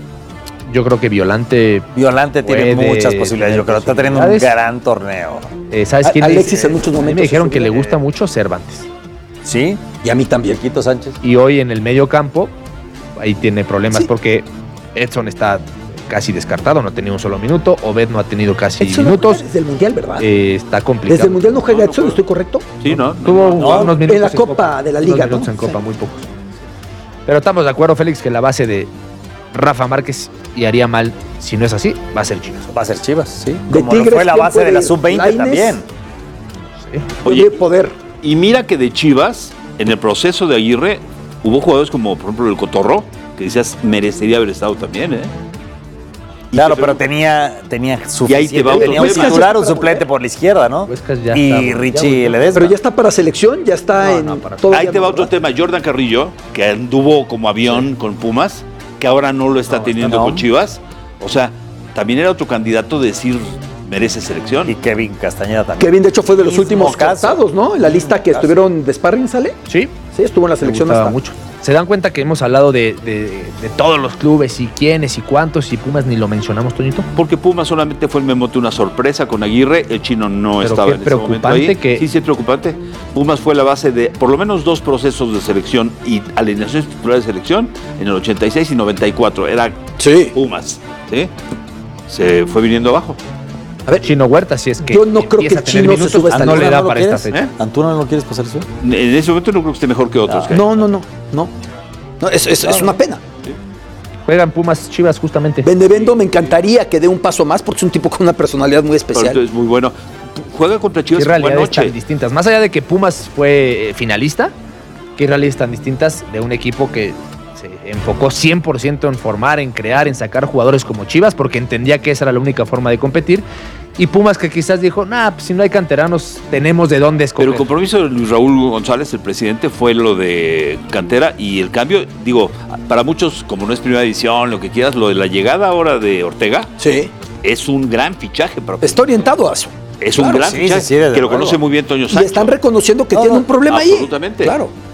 Yo creo que Violante. Violante tiene Puede muchas posibilidades. Yo creo que está teniendo un posibilidades. gran torneo. eh, ¿Sabes A- quién Alexis es? en muchos A mí momentos me dijeron estuvo que le bien. gusta mucho Cervantes. ¿Sí? Y a mí también. Quito Sánchez. Y hoy en el medio campo, ahí tiene problemas Sí. porque Edson está casi descartado, no ha tenido un solo minuto. Obed no ha tenido casi Edson no minutos. juega desde el Mundial, ¿verdad? Eh, está complicado. Desde el Mundial no juega No, no Edson, juega. ¿estoy correcto? Sí, ¿no? Tuvo No, unos minutos en la Copa de la unos Liga, minutos ¿no? en Copa, Sí. muy pocos. Pero estamos de acuerdo, Félix, que la base de Rafa Márquez, y haría mal si no es así, va a ser Chivas. Va a ser Chivas, sí. De Como lo Tigres, fue la ¿quién base de puede la ir? sub veinte Lainez. también. Sí. Oye, Oye, poder. y mira que de Chivas, en el proceso de Aguirre, hubo jugadores como, por ejemplo, el Cotorro, que decías, merecería haber estado también, ¿eh? Y Claro, que- pero tenía, tenía Y ahí te suficiente. va otro Tenía un tema. titular, un suplente por la izquierda, ¿no? Huescas ya Y está. Richie Ya, Ledesma. Pero ya está para selección, ya está No, en no, para- todo. Ahí te va otro tema. Jordan Carrillo, que anduvo como avión con Pumas, que ahora no lo está No, teniendo no. con Chivas. O sea, también era otro candidato de decir, merece selección. Y Kevin Castañeda también. Kevin, de hecho, fue de los Mismo últimos caso. casados, ¿no? En la lista que Caso. estuvieron de sparring, ¿sale? Sí, Sí, estuvo en la me selección gustaba hasta. mucho. Se dan cuenta que hemos hablado de, de- de todos los clubes y quiénes y cuántos, y Pumas ni lo mencionamos, Toñito. Porque Pumas solamente fue el memote una sorpresa con Aguirre, el chino no Pero estaba qué en ese momento preocupante ahí. que- Sí, sí, es preocupante. Pumas fue la base de por lo menos dos procesos de selección y alineaciones titulares de selección en el ochenta y seis y noventa y cuatro. Era Sí. Pumas, ¿sí? Se fue viniendo abajo. A ver, Chino Huerta, si es que Yo no creo empieza que a tener Chino se minutos, suba a esta no le lista. da ¿No lo para esta quieres? fecha. ¿Eh? ¿Antuna no lo quieres pasar eso? En ese momento no creo que esté mejor que otros. Ah. ¿qué? no, no, no, no. No, es, es- es una pena. Juegan Pumas Chivas justamente. Bendevendo me encantaría que dé un paso más porque es un tipo con una personalidad muy Pero especial. es muy bueno. Juega contra Chivas Qué con buena realidades tan noche. distintas. Más allá de que Pumas fue eh, finalista, qué realidades tan distintas de un equipo que se enfocó cien por ciento en formar, en crear, en sacar jugadores como Chivas, porque entendía que esa era la única forma de competir. Y Pumas que quizás dijo, nah, pues si no hay canteranos, tenemos de dónde escoger. Pero el compromiso de Luis Raúl González, el presidente, fue lo de cantera y el cambio, digo, para muchos, como no es primera edición, lo que quieras, lo de la llegada ahora de Ortega Sí. es un gran fichaje para Está orientado a eso. Es un Claro, gran sí, fichaje sí, sí, desde que lo luego. conoce muy bien Toño Y Sancho. están reconociendo que No, tiene no, un problema ahí. absolutamente. Claro.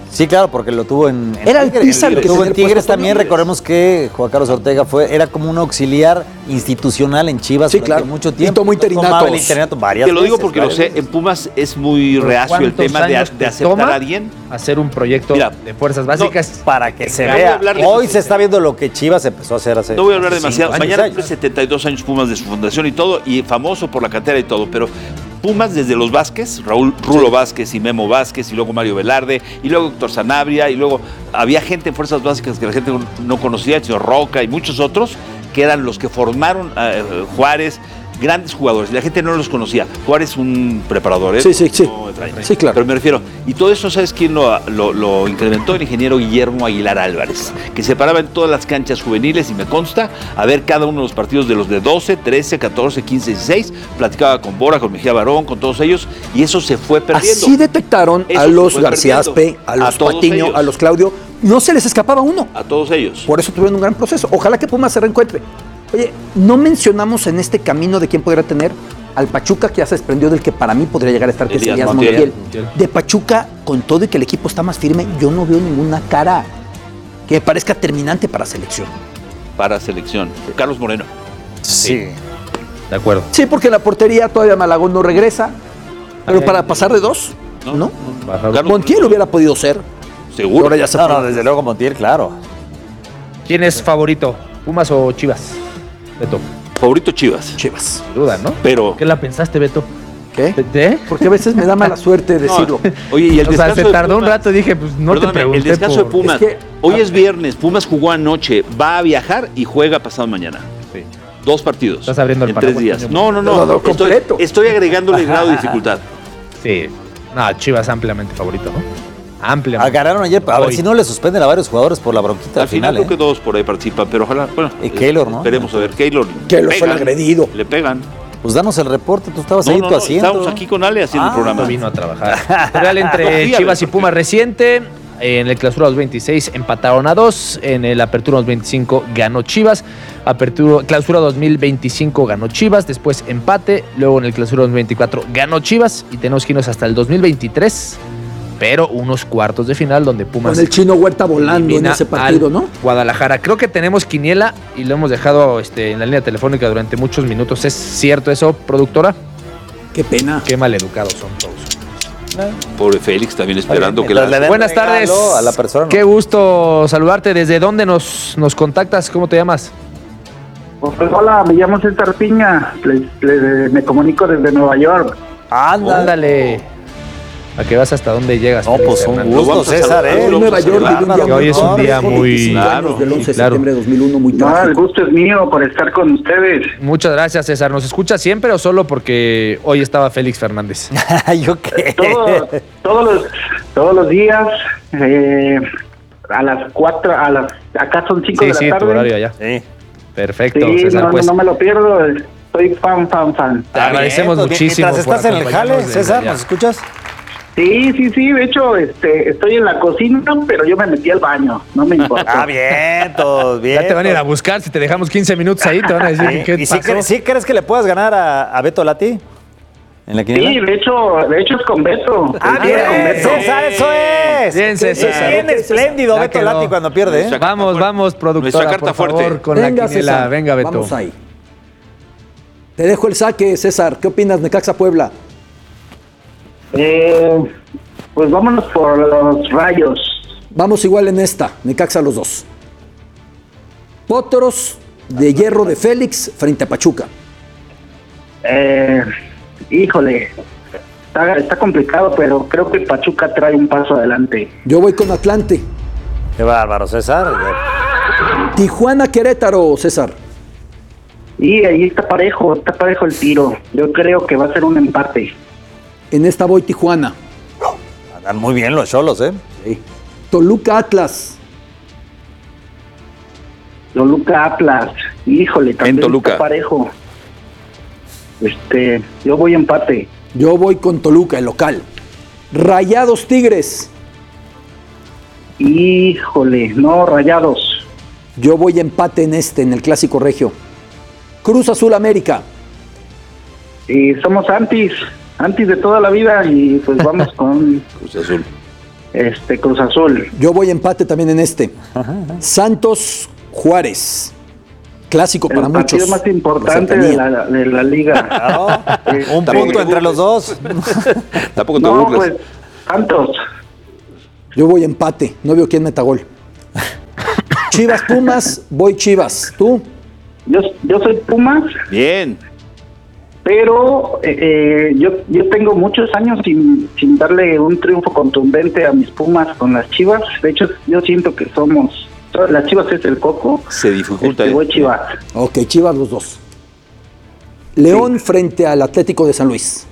Sí, claro, porque lo tuvo en, en Era el Tigres. Pizarro Lo que tuvo tenía en el Tigres puesto con también. Tigres. Recordemos que Juan Carlos Ortega fue, era como un auxiliar institucional en Chivas Sí, durante claro. mucho Y tiempo. tomó interinatos. Tomaba el interinato varias Te lo digo veces, porque lo varias sé, veces. en Pumas es muy reacio el ¿Cuántos tema de, años de te aceptar toma a alguien. hacer un proyecto Mira, de fuerzas básicas? Para que se No voy a vea. hablar de- Hoy se está viendo lo que Chivas empezó a hacer hace. No voy a hablar hace demasiado. cinco, Mañana seis cumple años. setenta y dos años Pumas de su fundación y todo, y famoso por la cantera y todo, pero Pumas desde los Vázquez, Raúl Rulo Vázquez y Memo Vázquez, y luego Mario Velarde, y luego Héctor Sanabria, y luego había gente en fuerzas básicas que la gente no conocía, el señor Roca y muchos otros, que eran los que formaron a eh, Juárez, grandes jugadores, y la gente no los conocía. Juárez un preparador, ¿eh? Sí, sí, sí. No, Sí, claro. Pero me refiero, y todo eso, ¿sabes quién lo, lo, lo incrementó? El ingeniero Guillermo Aguilar Álvarez, que se paraba en todas las canchas juveniles, y me consta, a ver cada uno de los partidos de los de doce, trece, catorce, quince, dieciséis, platicaba con Bora, con Mejía Barón, con todos ellos, y eso se fue perdiendo. Así detectaron Eso a se los fue García Aspe, perdiendo. a los A todos Patiño, ellos. a los Claudio. No se les escapaba uno. A todos ellos. Por eso tuvieron un gran proceso. Ojalá que Pumas se reencuentre. Oye, no mencionamos en este camino de quién podría tener al Pachuca, que ya se desprendió del que para mí podría llegar a estar, que es Elías Elías Montiel. Montiel. De Pachuca, con todo y que el equipo está más firme, yo no veo ninguna cara que me parezca terminante para selección. Para selección. Carlos Moreno. Sí. De acuerdo. Sí, porque en la portería todavía Malagón no regresa. Pero para pasar de dos, ¿no? Carlos Montiel Moreno. hubiera podido ser. Seguro. Ahora ya se No, fue. no, desde luego Montiel, claro. ¿Quién es favorito? ¿Pumas o Chivas? Beto. Favorito Chivas. Chivas. Sin duda, ¿no? Pero. ¿Qué la pensaste, Beto? ¿Qué? ¿Eh? Porque a veces me da mala suerte decirlo. No, oye, y el O sea, descanso se de tardó un Pumas? rato y dije, pues no Perdóname, te pregunté el descanso por- de Pumas. Es que- Hoy es viernes, Pumas jugó anoche, va a viajar y juega pasado mañana. Dos partidos. Estás abriendo el en tres paraguas, días. Toño. No, no, no. No, no, estoy, completo. estoy agregándole grado de dificultad. Sí. No, Chivas ampliamente favorito, ¿no? Ampliamente. Agarraron ayer, a ver Hoy. si no le suspenden a varios jugadores por la bronquita Al final, creo ¿eh? que dos por ahí participan, pero ojalá. Bueno, Y Keylor, ¿no? Esperemos a ver. Keylor. Keylor le fue el pegan, agredido. Le pegan. Pues danos el reporte, tú estabas No, ahí no, tu no, asiento. estábamos aquí con Ale haciendo Ah, el programa. No vino a trabajar. Real entre Fui a Chivas y ver, Pumas reciente. En el clausura dos veintiséis empataron a dos. En el apertura dos veinticinco ganó Chivas. Apertura, clausura dos mil veinticinco ganó Chivas. Después empate. Luego en el clausura dos mil veinticuatro ganó Chivas. Y tenemos que irnos hasta el dos mil veintitrés. Pero unos cuartos de final donde Pumas Con el Chino Huerta volando en elimina ese partido, al ¿no? Guadalajara. Creo que tenemos quiniela y lo hemos dejado este, en la línea telefónica durante muchos minutos. ¿Es cierto eso, productora? Qué pena. Qué maleducados son todos. Pobre Félix también esperando que Mientras le la. den Buenas tardes. regalo a la persona, ¿no? Qué gusto saludarte. ¿Desde dónde nos, nos contactas? ¿Cómo te llamas? Pues, hola, me llamo César Piña, les- les- me comunico desde Nueva York. Anda. Ándale. A que vas hasta dónde llegas. No, pues un Fernando. gusto, vamos a César, saludar, ¿eh? lo En vamos Nueva a York saludar. vivió un día Que hoy muy es un triste, día muy- veinticinco Claro, años del once de claro. septiembre de dos mil uno, muy No, trágico. el gusto es mío por estar con ustedes. Muchas gracias, César. ¿Nos escucha siempre o solo porque hoy estaba Félix Fernández? ¿Yo qué? Todo- todos, los, todos los días, eh, a las cuatro, a las, acá son cinco Sí, de la sí, tu tarde. horario allá. Sí. Perfecto, Sí, César. no, no, pues no me lo pierdo, soy fan, fan, fan. te agradecemos Bien, muchísimo. Mientras por estás en el jale, acompañarnos desde César, allá. ¿nos escuchas? Sí, sí, sí, de hecho, este, estoy en la cocina, pero yo me metí al baño, no me importa. Ah, bien, todos bien. Ya te van a ir a buscar. Si te dejamos quince minutos ahí, te van a decir Sí. qué ¿Y sí, pasó. cre- sí crees que le puedas ganar a, a Beto Lati? ¿En la quiniela? Sí, de hecho, de hecho es con Beto. Ah, Sí, bien, es con Beto. César, eso es. Bien, César. Bien espléndido Ya Beto quedó. Lati cuando pierde, ¿eh? Nuestra carta Vamos, fuerte. vamos, productora, Nuestra carta por fuerte. favor, con Venga, la quiniela. César, Venga, Beto. vamos ahí. Te dejo el saque, César. ¿Qué opinas, Necaxa Puebla? Eh, pues vámonos por los Rayos. Vamos igual en esta, Necaxa los dos. Potros de hierro de Félix frente a Pachuca. Eh, híjole, está, está complicado, pero creo que Pachuca trae un paso adelante. Yo voy con Atlante. Qué bárbaro, César. Tijuana Querétaro, César. Y ahí está parejo, está parejo el tiro. Yo creo que va a ser un empate. En esta voy Tijuana. Andan muy bien los cholos, ¿eh? Sí. Toluca Atlas. Toluca Atlas, híjole, también Toluca. está parejo. Este, yo voy empate. Yo voy con Toluca, el local. Rayados Tigres. Híjole, no, Rayados. Yo voy empate en este, en el Clásico Regio. Cruz Azul América. Y somos antis, antis de toda la vida y pues vamos con Cruz Azul. Este, Cruz Azul. Yo voy empate también en este. Santos Juárez. Clásico para el muchos. El partido más importante de la, de la liga. Claro. Un punto entre los dos. Tampoco te no, burles. Pues, Santos. Yo voy empate. No veo quién meta gol. Chivas Pumas, voy Chivas. ¿Tú? Yo, yo soy Pumas. Bien. Pero eh, eh, yo, yo tengo muchos años sin, sin darle un triunfo contundente a mis Pumas con las Chivas. De hecho, yo siento que somos... Las Chivas es el coco. Se dificulta. Este, voy Chivas. Ok, Chivas los dos. León sí. Frente al Atlético de San Luis.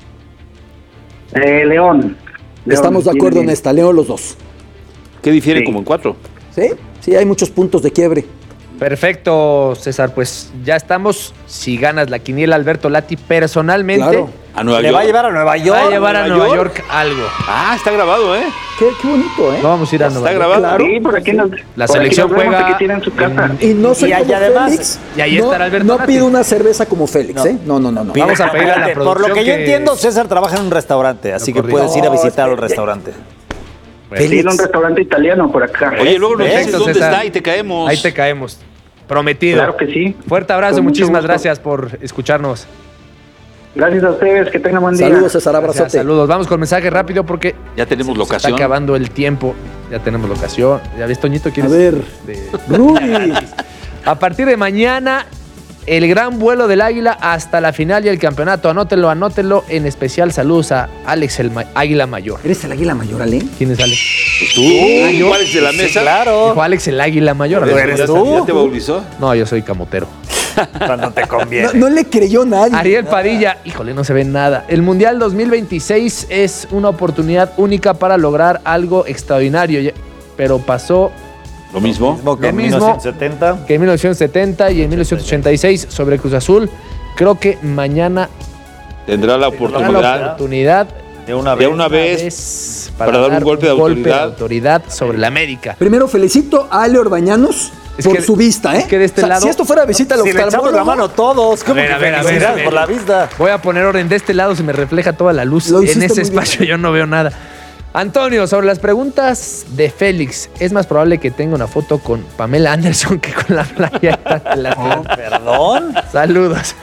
Eh, León. Estamos León, de acuerdo tiene... en esta. León los dos. ¿Qué difieren sí. como en cuatro? Sí, sí, hay muchos puntos de quiebre. Perfecto, César. Pues ya estamos. Si ganas la quiniela, Alberto Lati, personalmente. Claro. A Nueva Le York. va a llevar a Nueva York. Va a llevar a Nueva Nueva York. York algo. Ah, está grabado, ¿eh? Qué, qué bonito, ¿eh? No vamos a ir a Nueva Está York. grabado. Claro. Sí, por aquí nos, La por selección aquí nos vemos, juega aquí tienen su casa. Y no soy Y como allá además- Félix. Y ahí no, estará Alberto No Lati. pido una cerveza como Félix, ¿eh? No, no, no. no. Vamos a pedir a la Espérate, Por lo que producción yo que- entiendo, César trabaja en un restaurante, así que corrido. puedes ir a No, visitar el espera, restaurante. Tiene un restaurante italiano por acá. Oye, luego nos Perfecto, dices dónde César. está y te caemos. Ahí te caemos. Prometido. Claro que sí. Fuerte abrazo, Con mucho muchísimas gusto. gracias por escucharnos. Gracias a ustedes, que tengan buen día. Saludos, César, Gracias, abrazote. saludos. Vamos con mensaje rápido porque Ya tenemos se locación. está acabando el tiempo. Ya tenemos locación. ¿Ya ves, Toñito? A ¿Quieres? ver, de- Rudy. A partir de mañana, el gran vuelo del Águila hasta la final y el campeonato. Anótenlo, anótenlo. En especial, saludos a Alex el Ma- Águila Mayor. ¿Eres el águila mayor, Ale? ¿Quién es Alex? Pues tú, Ah, yo. Alex de la mesa. Claro. Dijo Alex el Águila Mayor. ¿Eres ¿Eres ¿Ya, tú? ¿Ya te bautizó? No, yo soy camotero. Cuando te conviene. No, no le creyó nadie. Ariel Padilla, híjole, no se ve nada. El Mundial dos mil veintiséis es una oportunidad única para lograr algo extraordinario, ya- pero pasó Lo mismo. Mismo que Lo en mismo. mil novecientos setenta. que en mil novecientos setenta y en mil novecientos ochenta y seis sobre Cruz Azul. Creo que mañana Tendrá la habrá la oportunidad oportunidad De una de vez. una una vez. vez para dar un golpe de autoridad. autoridad sobre la América. Primero felicito a Ale Orbañanos Es por que- su vista, ¿eh? es que de este O sea, lado- si esto fuera visita al Si le echamos la oftalmólogo, mano todos. ¿Cómo A ver, que a ver, a ver, felicidades a ver. por la vista? Voy a poner orden. De este lado se me refleja toda la luz. Lo En hiciste ese muy bien. espacio yo no veo nada. Antonio, sobre las preguntas de Félix, ¿es más probable que tenga una foto con Pamela Anderson que con la playera de la Oh, perdón. Saludos.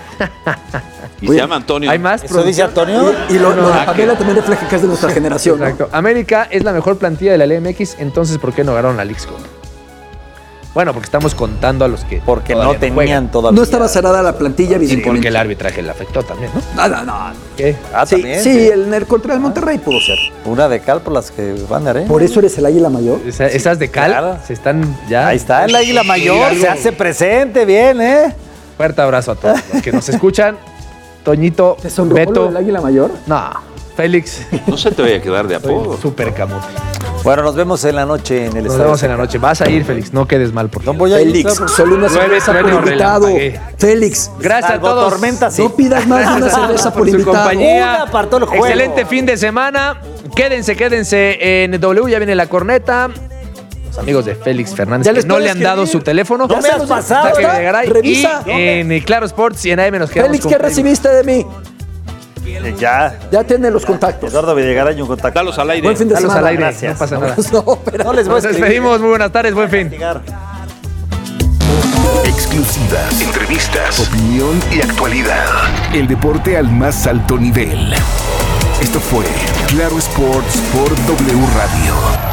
Y se llama Antonio. ¿Hay más? ¿Eso dice producción? Antonio? y, y lo, lo de Ah, Pamela también refleja que es de nuestra generación, ¿no? Exacto. América es la mejor plantilla de la L M X, entonces ¿por qué no ganaron la Leagues Cup? Bueno, porque estamos contando a los que Porque no todavía tenían juegan. todavía. No estaba cerrada la plantilla, Y porque evidentemente. el arbitraje le afectó también, ¿no? No, no, no. ¿Qué? Ah, Sí, también. sí, el, el contra el Monterrey pudo ser. Una de cal por las que van a Por eso eres el águila mayor. Esa- esas de cal claro. se están ya. Ahí está el águila mayor. Sí, Se algo. hace presente bien, ¿eh? Fuerte abrazo a todos los que nos escuchan. Toñito, ¿Te sonrojó lo Beto. del águila mayor? No, Félix. No se te vaya a quedar de apodo. Soy súper camote. Bueno, nos vemos en la noche en el Nos estadio. vemos en la noche. Vas a ir, Félix. No quedes mal, por No favor. voy a ir, Félix, ¿sabes? solo una Nueve, cerveza por nueve, invitado. relampagué. Félix, Gracias a Salvo todos. tormenta, sí. no pidas más de una cerveza por su invitado. compañía. Una para todo el juego. Excelente fin de semana. Quédense, quédense en W. Ya viene la corneta. Los amigos de Félix Fernández Ya que les no puedo le han dado escribir. su teléfono. No me has pasado. Saque Videgaray. Revisa. Y en Claro Sports y en A M nos quedamos Félix, con ¿qué Facebook. recibiste de mí? Eh, Ya. Ya tiene los contactos. Eduardo Villegaray y un contacto. Dalos al aire. Buen fin de Dalos semana. al aire. Gracias. No pasa nada. No, pero No les voy a Nos escribir. despedimos. Muy buenas tardes. Buen fin. Exclusivas, entrevistas, opinión y actualidad. El deporte al más alto nivel. Esto fue Claro Sports por W Radio.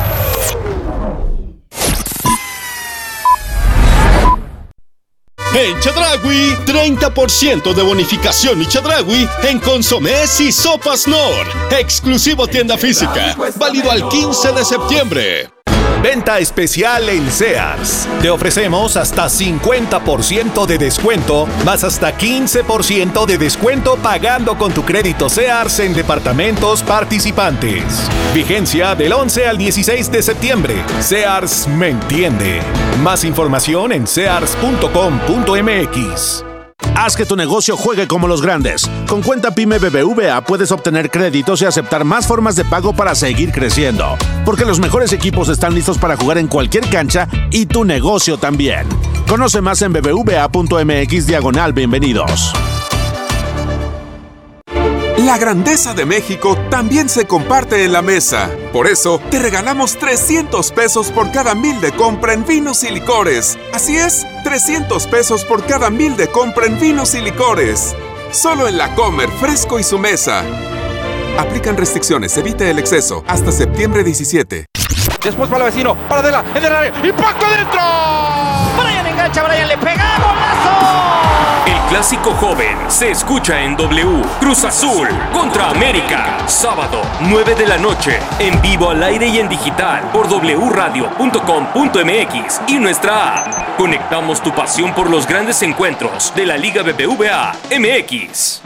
En Chedraui, treinta por ciento de bonificación y Chedraui en consomés y sopas Nor. Exclusivo tienda física. Válido al quince de septiembre. Venta especial en Sears. Te ofrecemos hasta cincuenta por ciento de descuento, más hasta quince por ciento de descuento pagando con tu crédito Sears en departamentos participantes. Vigencia del once al dieciséis de septiembre. Sears me entiende. Más información en sears punto com punto m x. Haz que tu negocio juegue como los grandes. Con cuenta PYME B B V A puedes obtener créditos y aceptar más formas de pago para seguir creciendo. Porque los mejores equipos están listos para jugar en cualquier cancha y tu negocio también. Conoce más en bbva punto m x diagonal bienvenidos. La grandeza de México también se comparte en la mesa. Por eso, te regalamos trescientos pesos por cada mil de compra en vinos y licores. Así es, trescientos pesos por cada mil de compra en vinos y licores. Solo en La Comer, Fresco y Su Mesa. Aplican restricciones, evite el exceso. Hasta septiembre diecisiete. Después para el vecino, para Adela, en el área, ¡impacto adentro! Brian engancha, Brian le pega, ¡golazo! El clásico joven se escucha en W. Cruz Azul contra América. Sábado, nueve de la noche, en vivo al aire y en digital por doble u radio punto com punto m x y nuestra app. Conectamos tu pasión por los grandes encuentros de la Liga B B V A M X.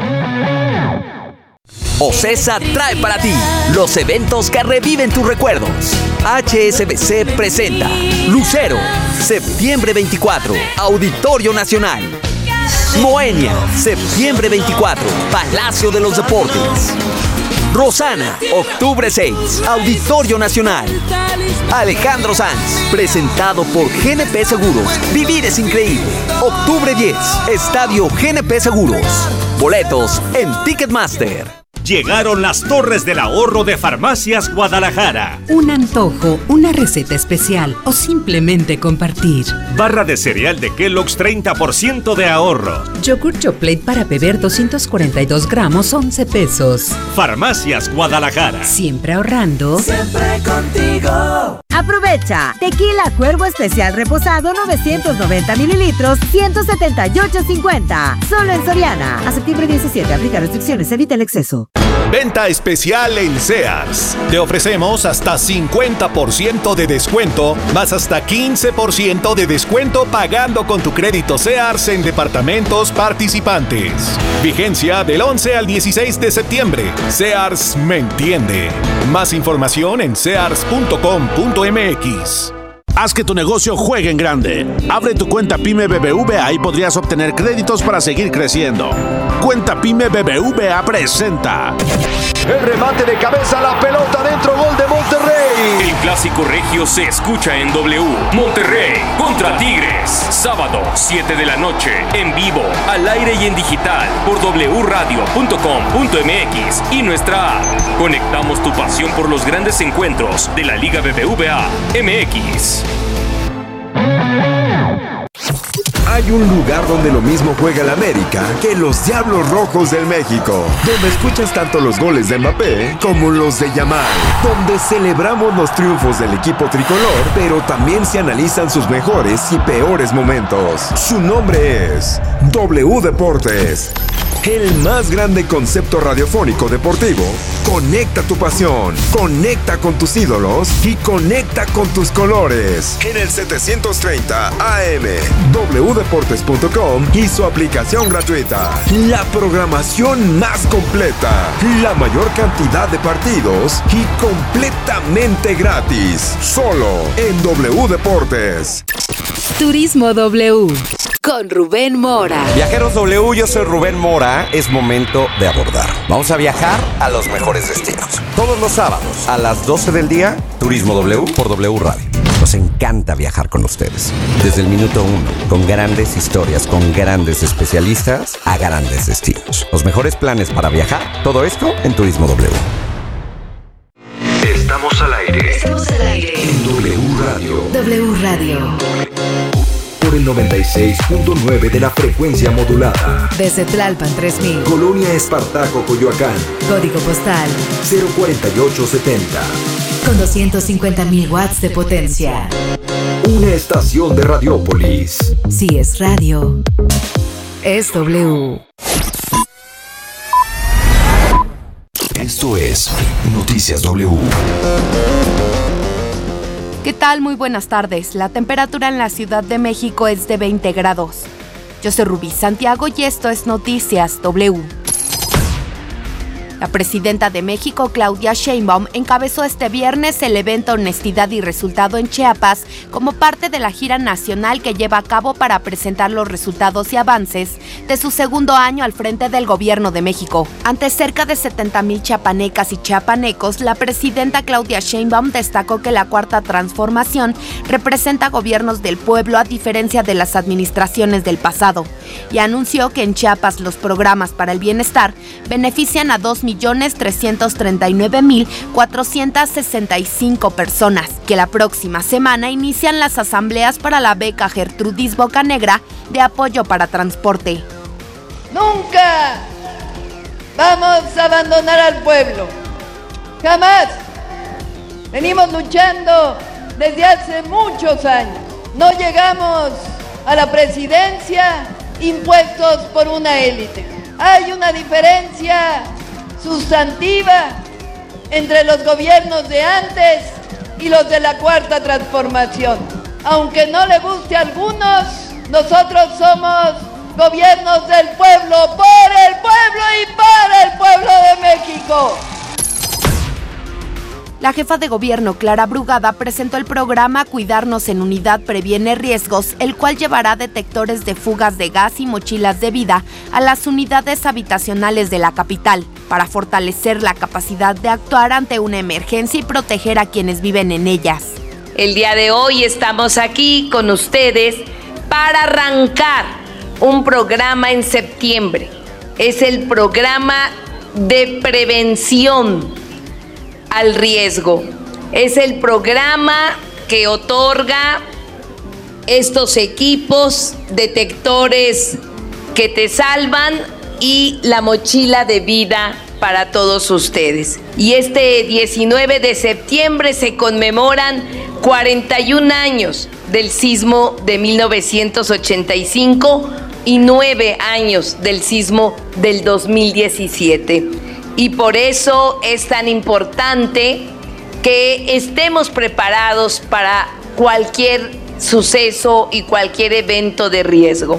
OCESA trae para ti los eventos que reviven tus recuerdos. H S B C presenta Lucero, septiembre veinticuatro, Auditorio Nacional. Moenia, septiembre veinticuatro, Palacio de los Deportes. Rosana, octubre seis, Auditorio Nacional. Alejandro Sanz, presentado por G N P Seguros. Vivir es increíble. octubre diez, Estadio G N P Seguros. Boletos en Ticketmaster. Llegaron las Torres del Ahorro de Farmacias Guadalajara. Un antojo, una receta especial o simplemente compartir. Barra de cereal de Kellogg's, treinta por ciento de ahorro. Yogur Chocolate para beber, doscientos cuarenta y dos gramos, once pesos. Farmacias Guadalajara. Siempre ahorrando. Siempre contigo. Aprovecha. Tequila Cuervo Especial Reposado, novecientos noventa mililitros, ciento setenta y ocho cincuenta. Solo en Soriana. A septiembre diecisiete. Aplica restricciones. Evita el exceso. Venta especial en Sears. Te ofrecemos hasta cincuenta por ciento de descuento, más hasta quince por ciento de descuento pagando con tu crédito Sears en departamentos participantes. Vigencia del once al dieciséis de septiembre. Sears me entiende. Más información en sears punto com punto m x. Haz que tu negocio juegue en grande. Abre tu cuenta PYME B B V A y podrías obtener créditos para seguir creciendo. Cuenta PYME B B V A presenta. El remate de cabeza, la pelota dentro, gol de Monterrey. El clásico regio se escucha en W. Monterrey contra Tigres. Sábado, siete de la noche, en vivo, al aire y en digital por doble u radio punto com punto m x y nuestra app. Conectamos tu pasión por los grandes encuentros de la Liga B B V A M X. Hay un lugar donde lo mismo juega el América que los Diablos Rojos del México, donde escuchas tanto los goles de Mbappé como los de Yamal, donde celebramos los triunfos del equipo tricolor, pero también se analizan sus mejores y peores momentos. Su nombre es W Deportes. El más grande concepto radiofónico deportivo. Conecta tu pasión, conecta con tus ídolos y conecta con tus colores. En el setecientos treinta A M, doble u deportes punto com y su aplicación gratuita. La programación más completa, la mayor cantidad de partidos y completamente gratis. Solo en W Deportes. Turismo W. Con Rubén Mora. Viajeros W, yo soy Rubén Mora. Es momento de abordar. Vamos a viajar a los mejores destinos. Todos los sábados a las doce del día, Turismo W por W Radio. Nos encanta viajar con ustedes. Desde el minuto uno, con grandes historias, con grandes especialistas, a grandes destinos. Los mejores planes para viajar, todo esto en Turismo W. Estamos al aire. Estamos al aire. En W Radio. W Radio. Por el noventa y seis punto nueve de la frecuencia modulada. Desde Tlalpan tres mil. Colonia Espartaco, Coyoacán. Código postal cero cuarenta y ocho setenta. Con doscientos cincuenta mil watts de potencia. Una estación de Radiópolis. Si es radio, es W. Esto es Noticias W. ¿Qué tal? Muy buenas tardes. La temperatura en la Ciudad de México es de veinte grados. Yo soy Rubí Santiago y esto es Noticias W. La presidenta de México, Claudia Sheinbaum, encabezó este viernes el evento Honestidad y Resultado en Chiapas como parte de la gira nacional que lleva a cabo para presentar los resultados y avances de su segundo año al frente del gobierno de México. Ante cerca de setenta mil chiapanecas y chiapanecos, la presidenta Claudia Sheinbaum destacó que la Cuarta Transformación representa gobiernos del pueblo a diferencia de las administraciones del pasado y anunció que en Chiapas los programas para el bienestar benefician a dos millones trescientos treinta y nueve mil cuatrocientas sesenta y cinco personas, que la próxima semana inician las asambleas para la beca Gertrudis Bocanegra de apoyo para transporte. Nunca vamos a abandonar al pueblo, jamás. Venimos luchando desde hace muchos años. No llegamos a la presidencia impuestos por una élite. Hay una diferencia sustantiva entre los gobiernos de antes y los de la Cuarta Transformación. Aunque no le guste a algunos, nosotros somos gobiernos del pueblo, por el pueblo y para el pueblo de México. La jefa de gobierno, Clara Brugada, presentó el programa Cuidarnos en Unidad Previene Riesgos, el cual llevará detectores de fugas de gas y mochilas de vida a las unidades habitacionales de la capital, para fortalecer la capacidad de actuar ante una emergencia y proteger a quienes viven en ellas. El día de hoy estamos aquí con ustedes para arrancar un programa en septiembre. Es el programa de prevención al riesgo. Es el programa que otorga estos equipos, detectores que te salvan y la mochila de vida para todos ustedes. Y este diecinueve de septiembre se conmemoran cuarenta y un años del sismo de mil novecientos ochenta y cinco y nueve años del sismo del dos mil diecisiete. Y por eso es tan importante que estemos preparados para cualquier suceso y cualquier evento de riesgo.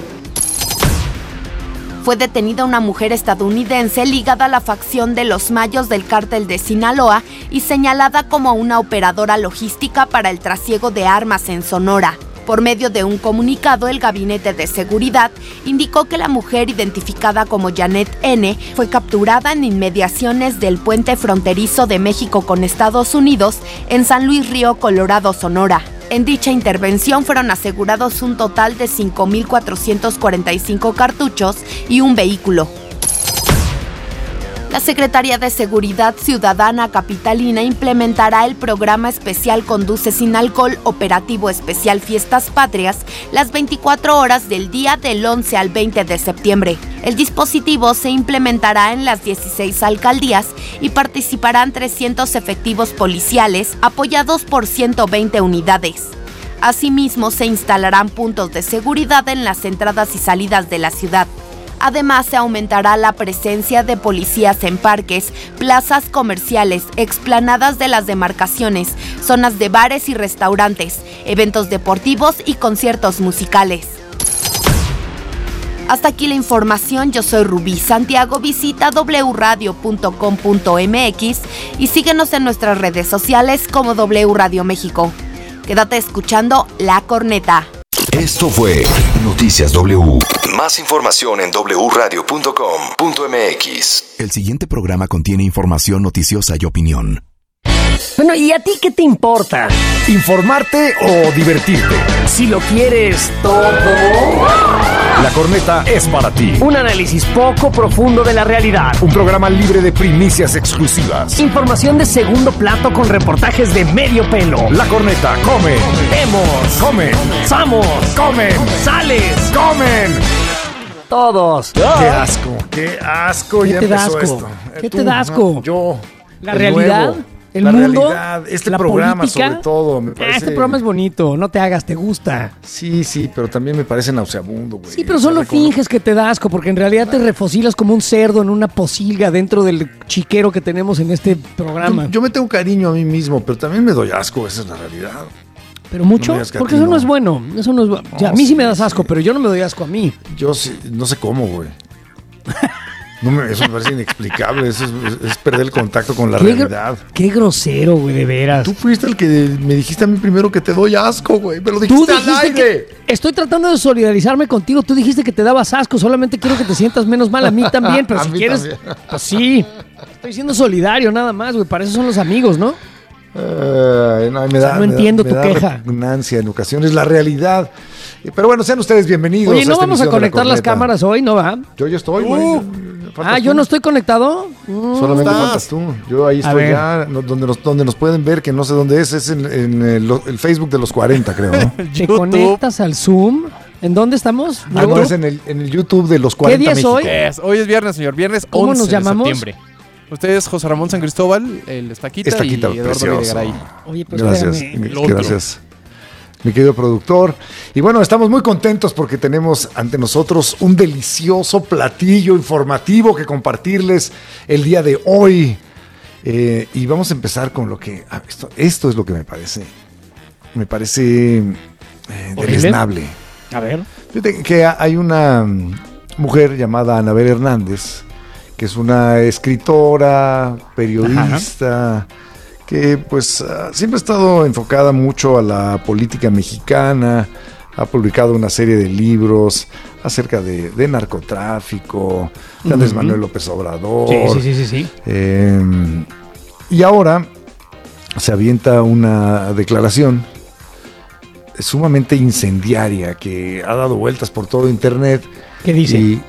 Fue detenida una mujer estadounidense ligada a la facción de los Mayos del Cártel de Sinaloa y señalada como una operadora logística para el trasiego de armas en Sonora. Por medio de un comunicado, el Gabinete de Seguridad indicó que la mujer, identificada como Janet N., fue capturada en inmediaciones del puente fronterizo de México con Estados Unidos en San Luis Río Colorado, Sonora. En dicha intervención fueron asegurados un total de cinco mil cuatrocientos cuarenta y cinco cartuchos y un vehículo. La Secretaría de Seguridad Ciudadana Capitalina implementará el programa especial Conduce sin Alcohol, operativo especial Fiestas Patrias, las veinticuatro horas del día del once al veinte de septiembre. El dispositivo se implementará en las dieciséis alcaldías y participarán trescientos efectivos policiales apoyados por ciento veinte unidades. Asimismo, se instalarán puntos de seguridad en las entradas y salidas de la ciudad. Además, se aumentará la presencia de policías en parques, plazas comerciales, explanadas de las demarcaciones, zonas de bares y restaurantes, eventos deportivos y conciertos musicales. Hasta aquí la información, yo soy Rubí Santiago, visita doble u radio punto com punto m x y síguenos en nuestras redes sociales como W Radio México. Quédate escuchando La Corneta. Esto fue Noticias W. Más información en doble u radio punto com punto m x. El siguiente programa contiene información noticiosa y opinión. Bueno, ¿y a ti qué te importa? ¿Informarte o divertirte? Si lo quieres todo... La Corneta es para ti. Un análisis poco profundo de la realidad. Un programa libre de primicias exclusivas. Información de segundo plato con reportajes de medio pelo. La Corneta, come. Vemos. Comen. Samos. Comen. Sales. Comen. Todos. Qué asco, qué asco. ¿Qué ya te da empezó asco? esto. ¿Qué Tú, te da asco? no, yo. La realidad. Nuevo. El la mundo, realidad, este la programa política. sobre todo, me parece... Ah, este programa es bonito, no te hagas, te gusta. Sí, sí, pero también me parece nauseabundo, güey. Sí, pero solo finges que te da asco, porque en realidad te refocilas como un cerdo en una posilga dentro del chiquero que tenemos en este programa. Yo, yo me tengo cariño a mí mismo, pero también me doy asco, esa es la realidad. ¿Pero mucho? No porque eso no. no es bueno, eso no es bueno. O sea, No, a mí sí, sí me das sí. asco, pero yo no me doy asco a mí. Yo sí, no sé cómo, güey. No me, eso me parece inexplicable, eso es, es perder el contacto con la qué realidad. Gr- qué grosero, güey, de veras. Tú fuiste el que me dijiste a mí primero que te doy asco, güey, me lo dijiste, Tú dijiste al aire. Que estoy tratando de solidarizarme contigo, tú dijiste que te dabas asco, solamente quiero que te sientas menos mal, a mí también, pero A si mí quieres, también. pues sí, estoy siendo solidario nada más, güey, para eso son los amigos, ¿no? Uh, no, me da, o sea, no me entiendo da, tu me da queja. repugnancia en ocasiones, la realidad. Pero bueno, sean ustedes bienvenidos. Oye, ¿no a esta vamos a emisión de La conectar las Corneta. cámaras hoy, no va? Yo ya estoy, güey. Uh. Ah, ¿yo tú. no estoy conectado? Mm. Solamente ¿Estás? faltas tú. Yo ahí A estoy ver. ya, no, donde, nos, donde nos pueden ver, que no sé dónde es, es en, en el, el Facebook de los cuarenta, creo, ¿no? ¿Te conectas al Zoom? ¿En dónde estamos? Ah, no, es en el, en el YouTube de los cuarenta ¿Qué día es México. hoy? Es, hoy es viernes, señor. Viernes ¿Cómo once nos llamamos? de septiembre. Usted es José Ramón San Cristóbal, el Estaquita, Estaquita, y Eduardo precioso. Videgaray. Oye, pues Gracias, espérame. El otro. gracias. Mi querido productor. Y bueno, estamos muy contentos porque tenemos ante nosotros un delicioso platillo informativo que compartirles el día de hoy. Eh, y vamos a empezar con lo que... ah, esto, esto es lo que me parece... Me parece eh, deleznable. A ver. Fíjate que hay una mujer llamada Anabel Hernández, que es una escritora, periodista... Ajá. que pues uh, siempre ha estado enfocada mucho a la política mexicana, ha publicado una serie de libros acerca de, de narcotráfico, de Andrés uh-huh. Manuel López Obrador. Sí, sí, sí, sí, sí. Eh, y ahora se avienta una declaración sumamente incendiaria que ha dado vueltas por todo internet. ¿Qué dice? Y,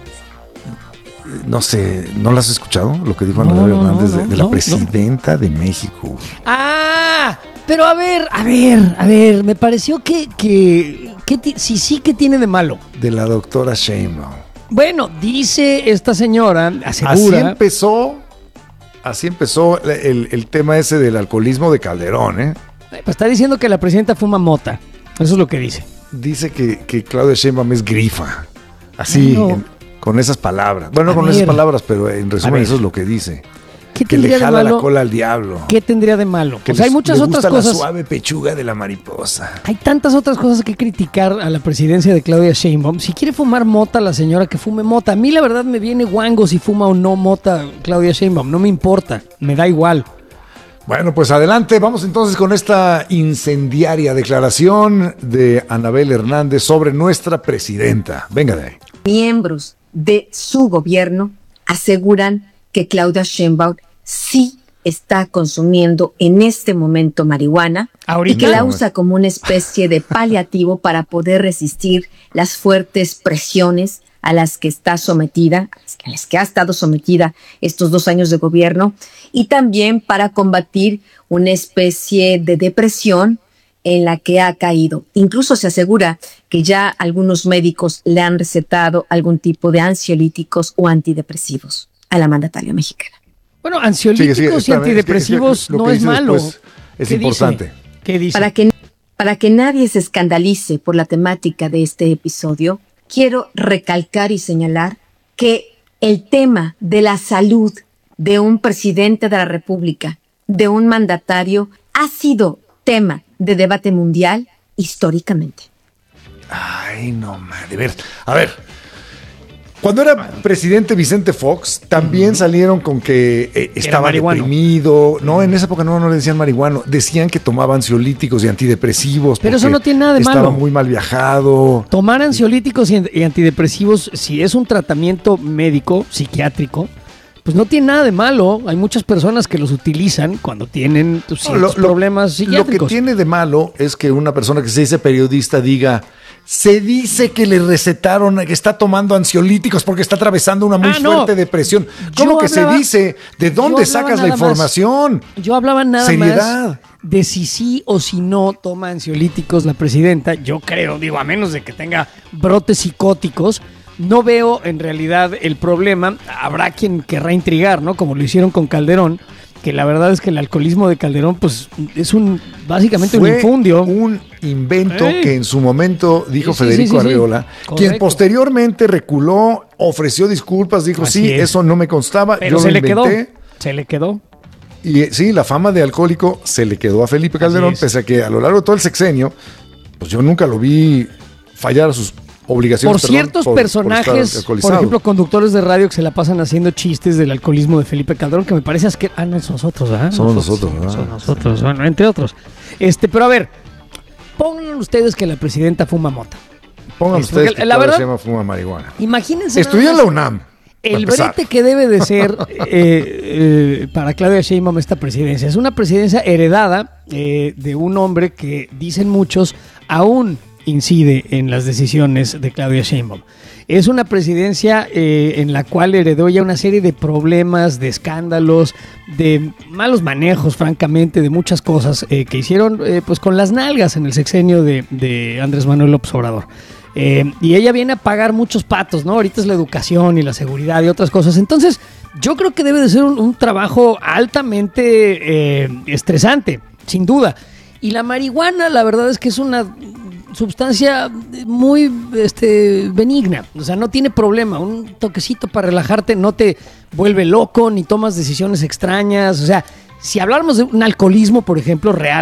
no sé, ¿no lo has escuchado? Lo que dijo no, Anabel no, Hernández no, de, de no, la no, presidenta no. de México. Ah, pero a ver, a ver, a ver, me pareció que, que, que t- sí, sí que tiene de malo. De la doctora Sheinbaum. Bueno, dice esta señora, asegura. Así empezó, así empezó el, el tema ese del alcoholismo de Calderón, ¿eh? Pues está diciendo que la presidenta fuma mota. Eso es lo que dice. Dice que, que Claudia Sheinbaum es grifa. Así, no. en, con esas palabras. Bueno, A con ver. esas palabras, pero en resumen ver. eso es lo que dice. ¿Qué Que le tendría de jala malo? la cola al diablo. ¿Qué tendría de malo? Que O sea, hay les- muchas le otras gusta cosas. la suave pechuga de la mariposa. Hay tantas otras cosas que criticar a la presidencia de Claudia Sheinbaum. Si quiere fumar mota la señora, que fume mota. A mí la verdad me viene guango si fuma o no mota Claudia Sheinbaum. No me importa, me da igual. Bueno, pues adelante, vamos entonces con esta incendiaria declaración de Anabel Hernández sobre nuestra presidenta. Venga de ahí. Miembros de su gobierno aseguran que Claudia Sheinbaum sí está consumiendo en este momento marihuana ¿Ahorita? y que la usa como una especie de paliativo para poder resistir las fuertes presiones a las que está sometida, a las que ha estado sometida estos dos años de gobierno, y también para combatir una especie de depresión en la que ha caído. Incluso se asegura que ya algunos médicos le han recetado algún tipo de ansiolíticos o antidepresivos a la mandataria mexicana. Bueno, ansiolíticos Sigue, sigue, y espérame, antidepresivos es que- es que lo no que es dice malo. después es ¿Qué importante. dice? ¿Qué dice? Para que, para que nadie se escandalice por la temática de este episodio, quiero recalcar y señalar que el tema de la salud de un presidente de la República, de un mandatario, ha sido tema de debate mundial históricamente. Ay, no, man, de ver. A ver, cuando era presidente Vicente Fox, también uh-huh. salieron con que eh, estaba deprimido. No, en esa época no, no le decían marihuano. Decían que tomaba ansiolíticos y antidepresivos. Pero eso no tiene nada de estaba malo. Estaba muy mal viajado. Tomar ansiolíticos y, y antidepresivos, si es un tratamiento médico, psiquiátrico, pues no tiene nada de malo. Hay muchas personas que los utilizan cuando tienen pues, ciertos no, lo, problemas lo, psiquiátricos. Lo que tiene de malo es que una persona que se dice periodista diga... Se dice que le recetaron, que está tomando ansiolíticos porque está atravesando una muy ah, no. fuerte depresión. ¿Cómo yo que hablaba, se dice? ¿De dónde sacas la información? Más, yo hablaba nada Seriedad. más de si sí o si no toma ansiolíticos la presidenta. Yo creo, digo, a menos de que tenga brotes psicóticos, no veo en realidad el problema. Habrá quien querrá intrigar, ¿no? Como lo hicieron con Calderón, que la verdad es que el alcoholismo de Calderón pues es un básicamente Fue un infundio. un invento Ey. que en su momento dijo sí, sí, Federico sí, sí, Arriola, sí. quien posteriormente reculó, ofreció disculpas, dijo Así sí, es. eso no me constaba, Pero yo se lo le inventé. quedó. Se le quedó. Y eh, sí, la fama de alcohólico se le quedó a Felipe Calderón, pese a que a lo largo de todo el sexenio, pues yo nunca lo vi fallar a sus Obligaciones, por perdón, ciertos por- personajes, por estar por, alcoholizado. ejemplo, conductores de radio que se la pasan haciendo chistes del alcoholismo de Felipe Calderón, que me parece que ah, no, son nosotros, ¿verdad? Somos nosotros, ¿verdad? Son nosotros, bueno, entre otros. Este, pero a ver, pongan ustedes que la presidenta fuma mota. Pongan Este, ustedes porque que la Claudia verdad, Sheinbaum fuma marihuana. Imagínense. Estudió en nada la más UNAM. El para empezar. brete que debe de ser eh, eh, para Claudia Sheinbaum esta presidencia. Es una presidencia heredada eh, de un hombre que, dicen muchos, aún incide en las decisiones de Claudia Sheinbaum. Es una presidencia eh, en la cual heredó ya una serie de problemas, de escándalos, de malos manejos, francamente, de muchas cosas eh, que hicieron eh, pues con las nalgas en el sexenio de, de Andrés Manuel López Obrador. Eh, y ella viene a pagar muchos patos, ¿no? Ahorita es la educación y la seguridad y otras cosas. Entonces, yo creo que debe de ser un, un trabajo altamente eh, estresante, sin duda. Y la marihuana, la verdad es que es una sustancia muy este, benigna. O sea, no tiene problema. Un toquecito para relajarte no te vuelve loco, ni tomas decisiones extrañas. O sea, si habláramos de un alcoholismo, por ejemplo, real,